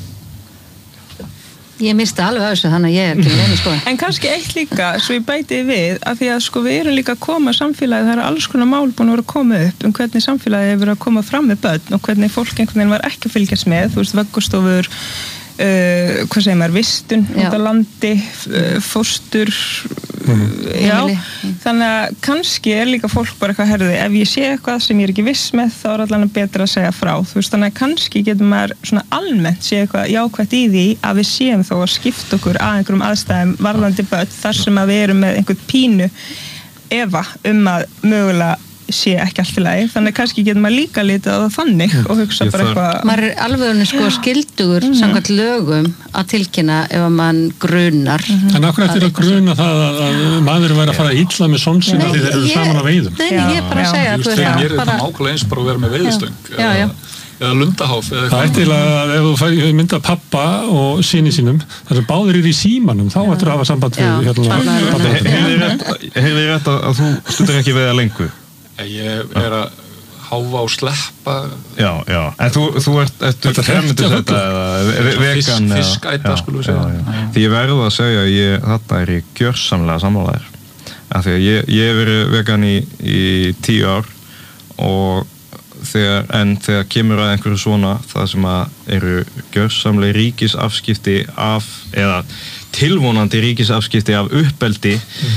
Ég misti alveg af þessu, þannig að ég er ekki með einu sko.
En kannski eitt líka, svo ég bæti við, að því að sko við erum líka að koma samfélagið, það eru alls konar mál búin að vera að koma upp hvernig samfélagið hefur verið að koma fram með börn og hvernig fólk einhvern veginn var ekki að fylgjast með, þú veist, vöggustofur, hvað segir maður, vistun út á landi, fóstur, já, þannig að kannski er líka fólk bara eitthvað herði, ef ég sé eitthvað sem ég er ekki viss með, þá er allan betra að segja frá, þú veist, þannig að kannski getur maður svona almennt sé eitthvað jákvætt í því að við séum þó að skipta okkur að einhverjum aðstæðum varðandi börn þar sem að við erum með einhvern pínu efa að mögulega sé ekki allt í lagi, þannig kannski getur maður líka litið á það þannig og hugsa bara eitthvað.
Maður er alveg sko skyldugur samkvæmt lögum að tilkynna ef að mann grunar.
En akkur eftir að gruna það að maður væri að fara illa með son sinni því þeir eru saman á veiðum?
Nei, ég er bara að segja að
ég er þetta nákvæmlega eins bara að vera með veiðstöng eða lundaháf
það er til að ef þú mynda pappa og syni sínum þar sem báðir eru í símanum þá ættir að hafa samband við
Heyrði rétt að þú stundar ekki veiða lengur?
Ég er að háfa og sleppa.
Já. En þú ert fermyndisæta eða vegan?
Fiskæta, skulum við segja.
Því ég verður að segja að þetta er ég gjörsamlega sammálaður. Af því að ég hef verið vegan í 10 ár og þegar kemur að einhverju svona það sem að eru gjörsamlega ríkisafskipti af eða tilvonandi ríkisafskipti af uppeldi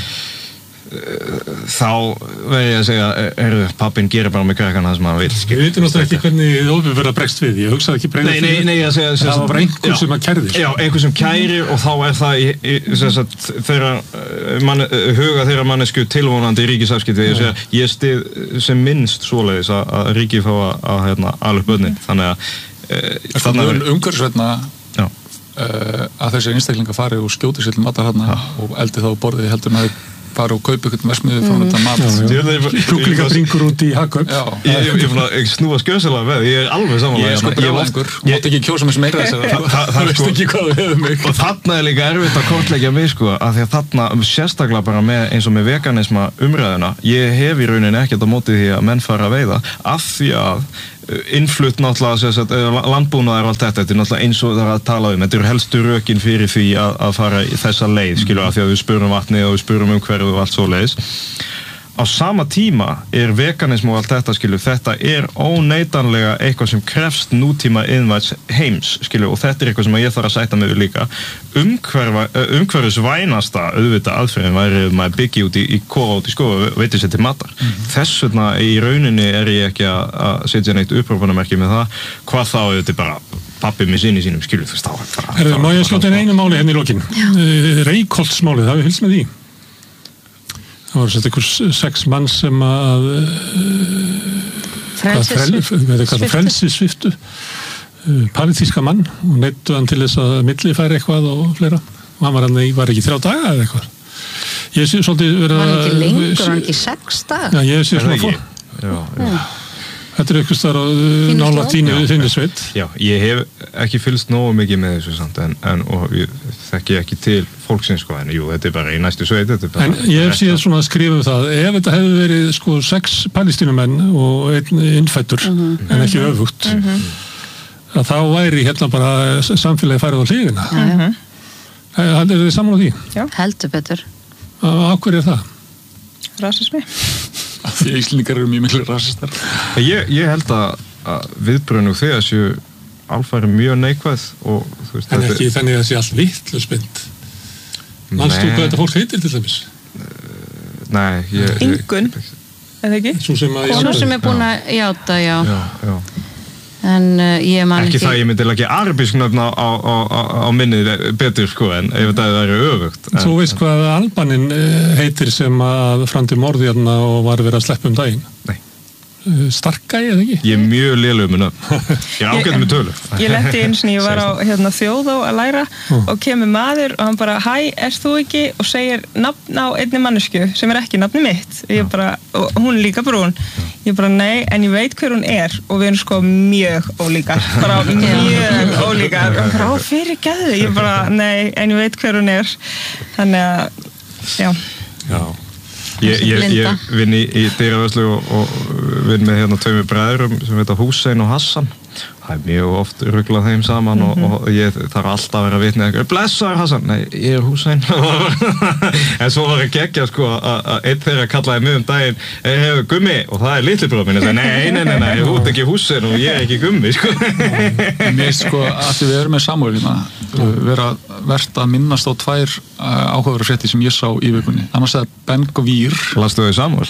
þá verður ég að segja pappinn gerir bara með krakkana það sem hann vil.
Við veitum náttúrulega ekki hvernig ofurverða bregst við. Ég hugsaði ekki bregða
fyrir. Nei, ég segja
það var bara einhver sem að kærðir.
Já, einhver sem kærir og þá er það huga þeirra mannesku tilvonandi ríkisafskipti. Ég stið sem minnst svoleiðis að ríkið fá að ala upp börnin. Þannig að
umhverfisvænna að þessir einstaklingar fari og skjóti sér til matar þarna og eldi þá borðið heldur en að fara og kaupa eitthvað versmiðu frá þetta mat
kjúklingabringur út í Hagkaup
ég snúa skjömsalega með ég alveg samanlega
ég brjálæðingur, mátt ekki kjósa mig sem meira það veist ekki hvað þú hefur mig
og þarna líka erfitt að kortleggja mig af því að þarna sérstaklega bara með eins og með veganisma umræðuna ég hef í rauninni ekkert á móti því að menn fara að veiða af því að innflutt náttúrulega landbúnaðar og allt þetta er náttúrulega eins og það að tala þetta eru helstu rökin fyrir því að fara í þessa leið skilur af því að við spurum vatni og við spurum umhverfið og allt svo leiðis á sama tíma veganism og allt þetta skilur þetta óneitanlega eitthvað sem krefst nútíma iðnvæts heims skilur og þetta eitthvað sem ég þarf að sætta mig við líka umhverfisvænasta auðvitað aðferðin væri maður byggja út í kofa út í skofa veitir sér til matar þess vegna í rauninni ég ekki að setja neitt upprópunamerki með það hvað þá þetta bara pappi með sinni sínum skilur þú stáð
má ég skjóta einu máli í lokin Reykholtsmálið, það við fylgst með því það voru sett einhvers 6 mann sem að frelsissviftu palestíska mann og neyddu hann til þess að millifæra eitthvað og fleira og hann var ekki 3 daga eða eitthvað ég sé svolítið verið
að hann ekki lengur, hann ekki 6 daga
já, ég sé svona fór þetta eitthvað starf á nálægt þínu sveit
já, ég hef ekki fylgst nógu mikið með þessu samt og ég þekki ekki til fólksins en jú, þetta bara í næstu sveit en
ég hef síðan svona að skrifa það ef þetta hefði verið 6 palestínumenn og 1 innfættur en ekki öfugt að þá væri hérna bara samfélagi farið á hliðina er þið saman á því?
Já, heldur betur
Af hverju það?
Rasismi
því að Íslendingar eru mjög miklu rasistar
ég held að viðbrögðin og þegar séu alfæri mjög neikvæð og þú veist
en ekki þannig að það sé allt vitlausbind manstu hvað þetta fólk heitir til dæmis?
Ingunn eða ekki?
Svo sem búin að játa já. En ég man
ekki það ég myndi ekki arabísk nöfn á minnið betur en ef það er öfugt
Þú veist hvað Albaninn heitir sem að framdi morði hérna og var verið að sleppa daginn?
Nei
Starkæi eða ekki?
Ég mjög lélegur með nöfn ég ágætt með tölu
Ég lenti eins og ég var á Þjóðó að læra og kemur maður og hann bara hæ, ert þú ekki? Og segir nafn á einni manneskju sem ekki nafni mitt og hún líka brún ég bara nei, en ég veit hver hún og við erum sko mjög ólíkar bara mjög ólíkar og bara fyrir geðu, ég bara nei, en ég veit hver hún þannig að
já Ég vinn í dýravörslu og vinn með 2 bræðurum sem heita Húsein og Hassan það er mjög oft ruglað þeim saman og ég þarf alltaf að vera vitni blessaður Hassan, nei, ég Húsein en svo var ég geggja að einn þeirra kallaði mig daginn hefur Gummi og það er litli bróðir minn nei, ég út ekki Húsein og ég ekki Gummi
Mér að við erum með Samúel vera verðt að minnast á 2 áhugaverðar fréttir sem ég sá í vikunni annars er Ben Gvir
Lastu þau Samúel?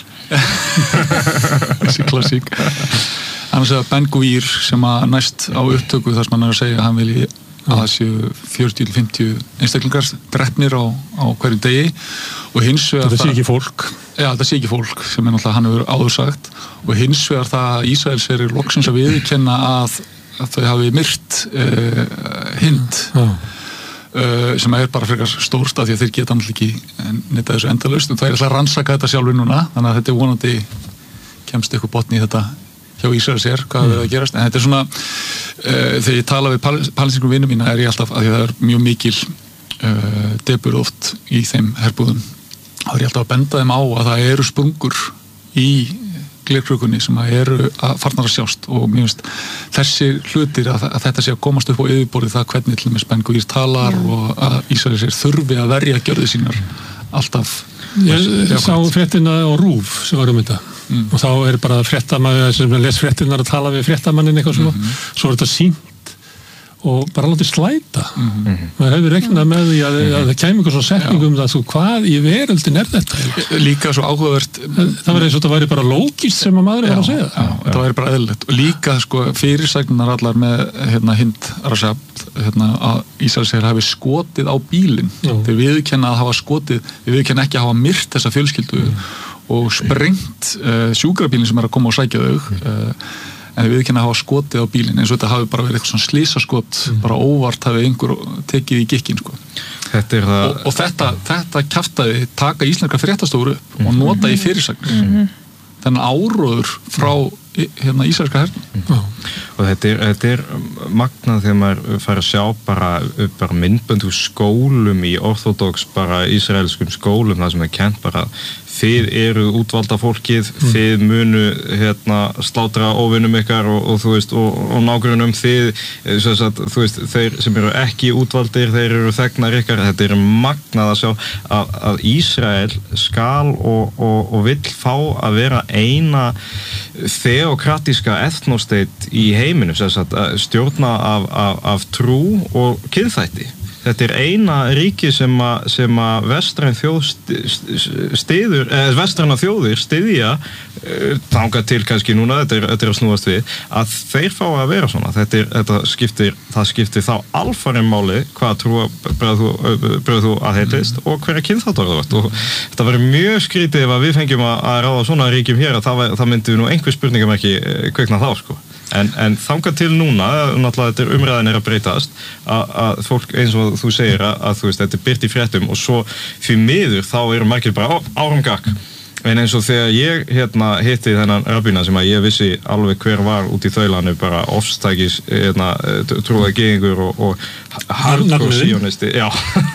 Þessi klassík annars er Ben Gvir sem að næst á upptöku þar sem hann að segja að hann vilji að það séu 40-50 einstaklingar drepnir á hverju degi og hins vegar
þetta sé ekki fólk
þetta sé ekki fólk sem náttúrulega hann hefur áður sagt og hins vegar það að Ísraels loksins að viðurkenna að þau hafi myrt Hind sem bara frekar stórt af því að þeir geta náttúrulega ekki neitt þessu endalaust og það alltaf að rannsaka þetta sjálfur núna þannig að þetta vonandi kemst eitthvað botni í þetta hjá Ísraels hvað verður að gerast en þetta svona þegar ég tala við palestínskum vinum mína ég alltaf að því að það er mjög mikil debur oft í þeim herbúðum þá ég alltaf að benda þeim á að það eru sprungur í glerkrökunni sem eru að farnar að sjást og mér finnst þessi hlutir að þetta sé að komast upp á yfirborðið það hvernig til með Ben Gvir talar og að Ísraelir þurfi að verja gjörðir sínar alltaf
Ég sá fréttina á RÚV sem var þetta og þá bara fréttamaður sem les fréttinar að tala við fréttamannin eitthvað svona svo þetta sýnt og bara látið slæta maður hefur reiknað með því að það kæmi eitthvað svona setning það hvað í veröldin þetta
líka svo áhugavert
það var eins og þetta væri bara lógist sem að maður var að segja
þetta væri bara eðlilegt og líka fyrirsagnar allar með Hind Rashab að Ísraelsir hafi skotið á bílinn þeir viðurkenna að hafa skotið þeir viðurkenna ekki að hafa myrt þessa fjölskyldu og sprengt sjúkrabílinn sem að koma og sækja þau en við ekki að hafa skotið á bílinn eins og þetta hafi bara verið eitthvað svona slísaskot bara óvart hafi einhver tekið í gikkin sko.
Þetta er það...
og þetta kjaftaði taka íslenska fréttastofur upp og nota í fyrirsagnir þennan áróður frá íslenska hernum
og þetta er magnað þegar maður fær að sjá bara myndbönd úr skólum í orthodox bara ísraelskum skólum þar sem er kennt bara þið eru útvalda fólkið, þið munu slátra óvinnum ykkar og þú veist, og nágrunum þið, þú veist, þeir sem eru ekki útvaldir, þeir eru þegnar ykkar, þetta er magnað að sjá að Ísrael skal og vill fá að vera eina þeokratíska ethnosteit í heiminum, stjórna af trú og kynþætti. Þetta er eina ríki sem að vestræn þjóðir styðja þangað til kannski núna, þetta er að snúast við, að þeir fá að vera svona. Það skiptir þá alfarinn máli hvað trúarbrögð þú aðhyllist og hverja kynþáttar þú ert. Og þetta verður mjög skrítið ef að við fengjum að ráða svona ríkjum hér að það myndi nú einhver spurningum ekki kveikna þá, sko. En þangað til núna, náttúrulega þetta umræðin að breytast, að fólk eins og þú segir að þú veist, þetta er birt í fréttum og svo því miður þá eru margir bara áramgak. En eins og þegar ég hitti þennan rabbína sem að ég vissi alveg hver var út í þaulanu, bara ofstækis trúða gyðingur og hardcore síonisti. Já.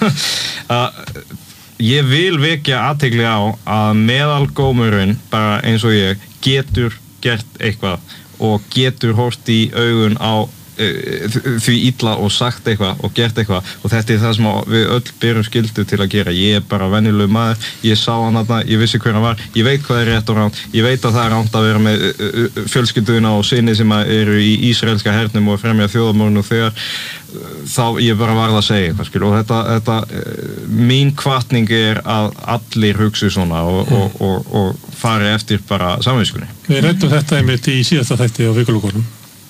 Ég vil vekja athygli á að meðalgómurinn, bara eins og ég, getur gert eitthvað og getur horft í augun á því illa og sagt eitthvað og gert eitthvað og þetta er það sem við öll berum skyldu til að gera. Ég er bara venjulegur maður, ég sá hann þarna, ég vissi hver hann var, ég veit hvað er rétt og ránt, ég veit að það er ránt að vera með fjölskylduna og syni sem eru í ísraelska hernum og fremja þjóðarmorðinu og þegar þá ég bara varð að segja eitthvað og þetta mín hvatning er að allir hugsi svona og fari eftir bara samviskunni.
Við ræddum þetta einmitt í síðasta þætti á Vikulogunum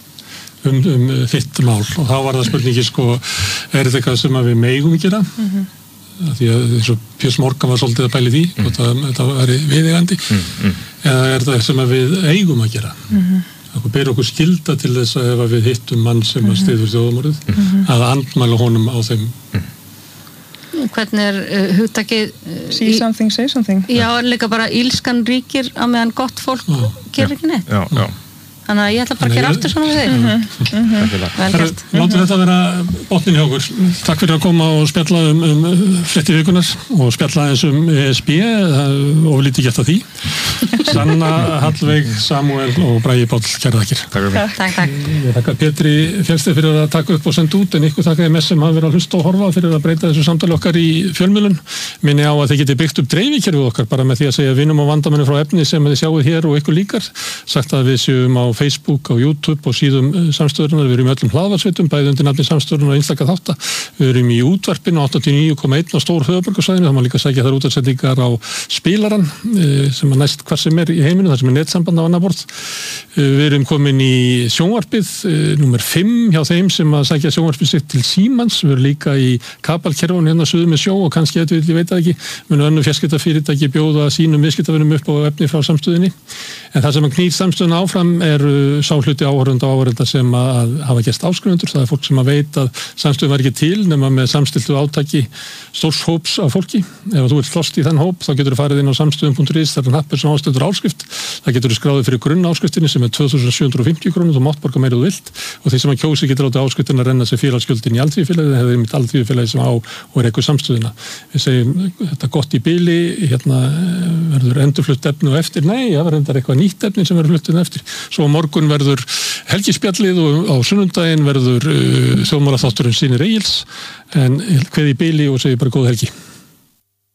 þitt mál og þá var það spurningi sko, er þetta eitthvað sem við megum gera? Því að eins og Piers Morgan var svolítið að pæli því og þetta væri viðeigandi eða er þetta sem við eigum að gera? Okkur ber okkur skylda til þess að ef við hittum mann sem að styður þjóðamorðið að andmæla honum á þeim.
Hvernig er hugtakið
See something, say something.
Já, líka bara ílskan ríkir á meðan gott fólk gerir ekki neitt.
Já.
Þannig að ég ætla bara að gera aftur svona við þig. Vel gert.
Látum þetta vera botnin hjá okkur. Takk fyrir að koma og spjalla fréttir vikunar og spjalla eins ESB, og lítið gert að því. Sanna, Hallveig, Samuel og Bragi Páll, kæra þakkir.
Takk.
Ég þakka Pétri Fjellsteð fyrir að taka upp og senda út, en ykkur þakkaði mest sem hafa verið að hlusta og horfa fyrir að breyta þessu samtali okkar í fjölmiðlun. Minni á að þið geti byggt upp dreifikerfið okkar bara með því að segja vinum og vandamenni frá efni sem þið sjáuð hér og ykkur líkar. Sagt að við séum á Facebook, á YouTube og síðum samstöðurinnar. Við erum í öllum hlaðvarpsveitum, bæði undir nafni samstöðurinnar og einstaka þátta. Við erum í útvarpinu 89,1 á stór höfuðborgarsvæðinu. Það má líka sækja þar útsendingar á spilaran sem að næst hvar sem er í heiminu, þar sem er netsamband á annað borð. Við erum komin í sjónvarpið númer 5 hjá þeim sem að sækja sjónvarpið sitt til Símans. Við erum líka í kabalkerfun hérna suður með sjó og kannski ég veit það ekki, munu önnur fjarskiptafyrirtæki bjóða sínum viðskiptavinum upp á efni frá samstöðinni. En það sem að knýr samstöðuna áfram er sá hluti áhorfenda sem að hafa gerst áskrifundur. Það er fólk sem að veit að samstöðun var ekki til nema með samstiltu átaki stórs hóps af fólki. Ef þú vilt slost í þann hóp þá getur þú farið inn á samstöðun.is, það er hnappur sem ástendur áskrift. Það getur þú skráðið fyrir grunn áskriftinni sem er 2.750 krónur, þú mátt borga meira þú vilt og þeir sem að kjósi getur látið áskriftin að renna sér félagsgjöldin í alþýðufélagið, það er mitt alþýðufélagið sem á og er eitthvað samstöðuna. Við segjum þetta gott í bili, hérna verður endurflutt efni og eftir, nei, það verður eitthvað nýtt efni sem verður flutt eftir. Svo morgun verður helgispjallið og á sunnundaginn verður þjóðmálaþátturinn Sýnir Egils, en kveð í bili og segi bara góð helgi.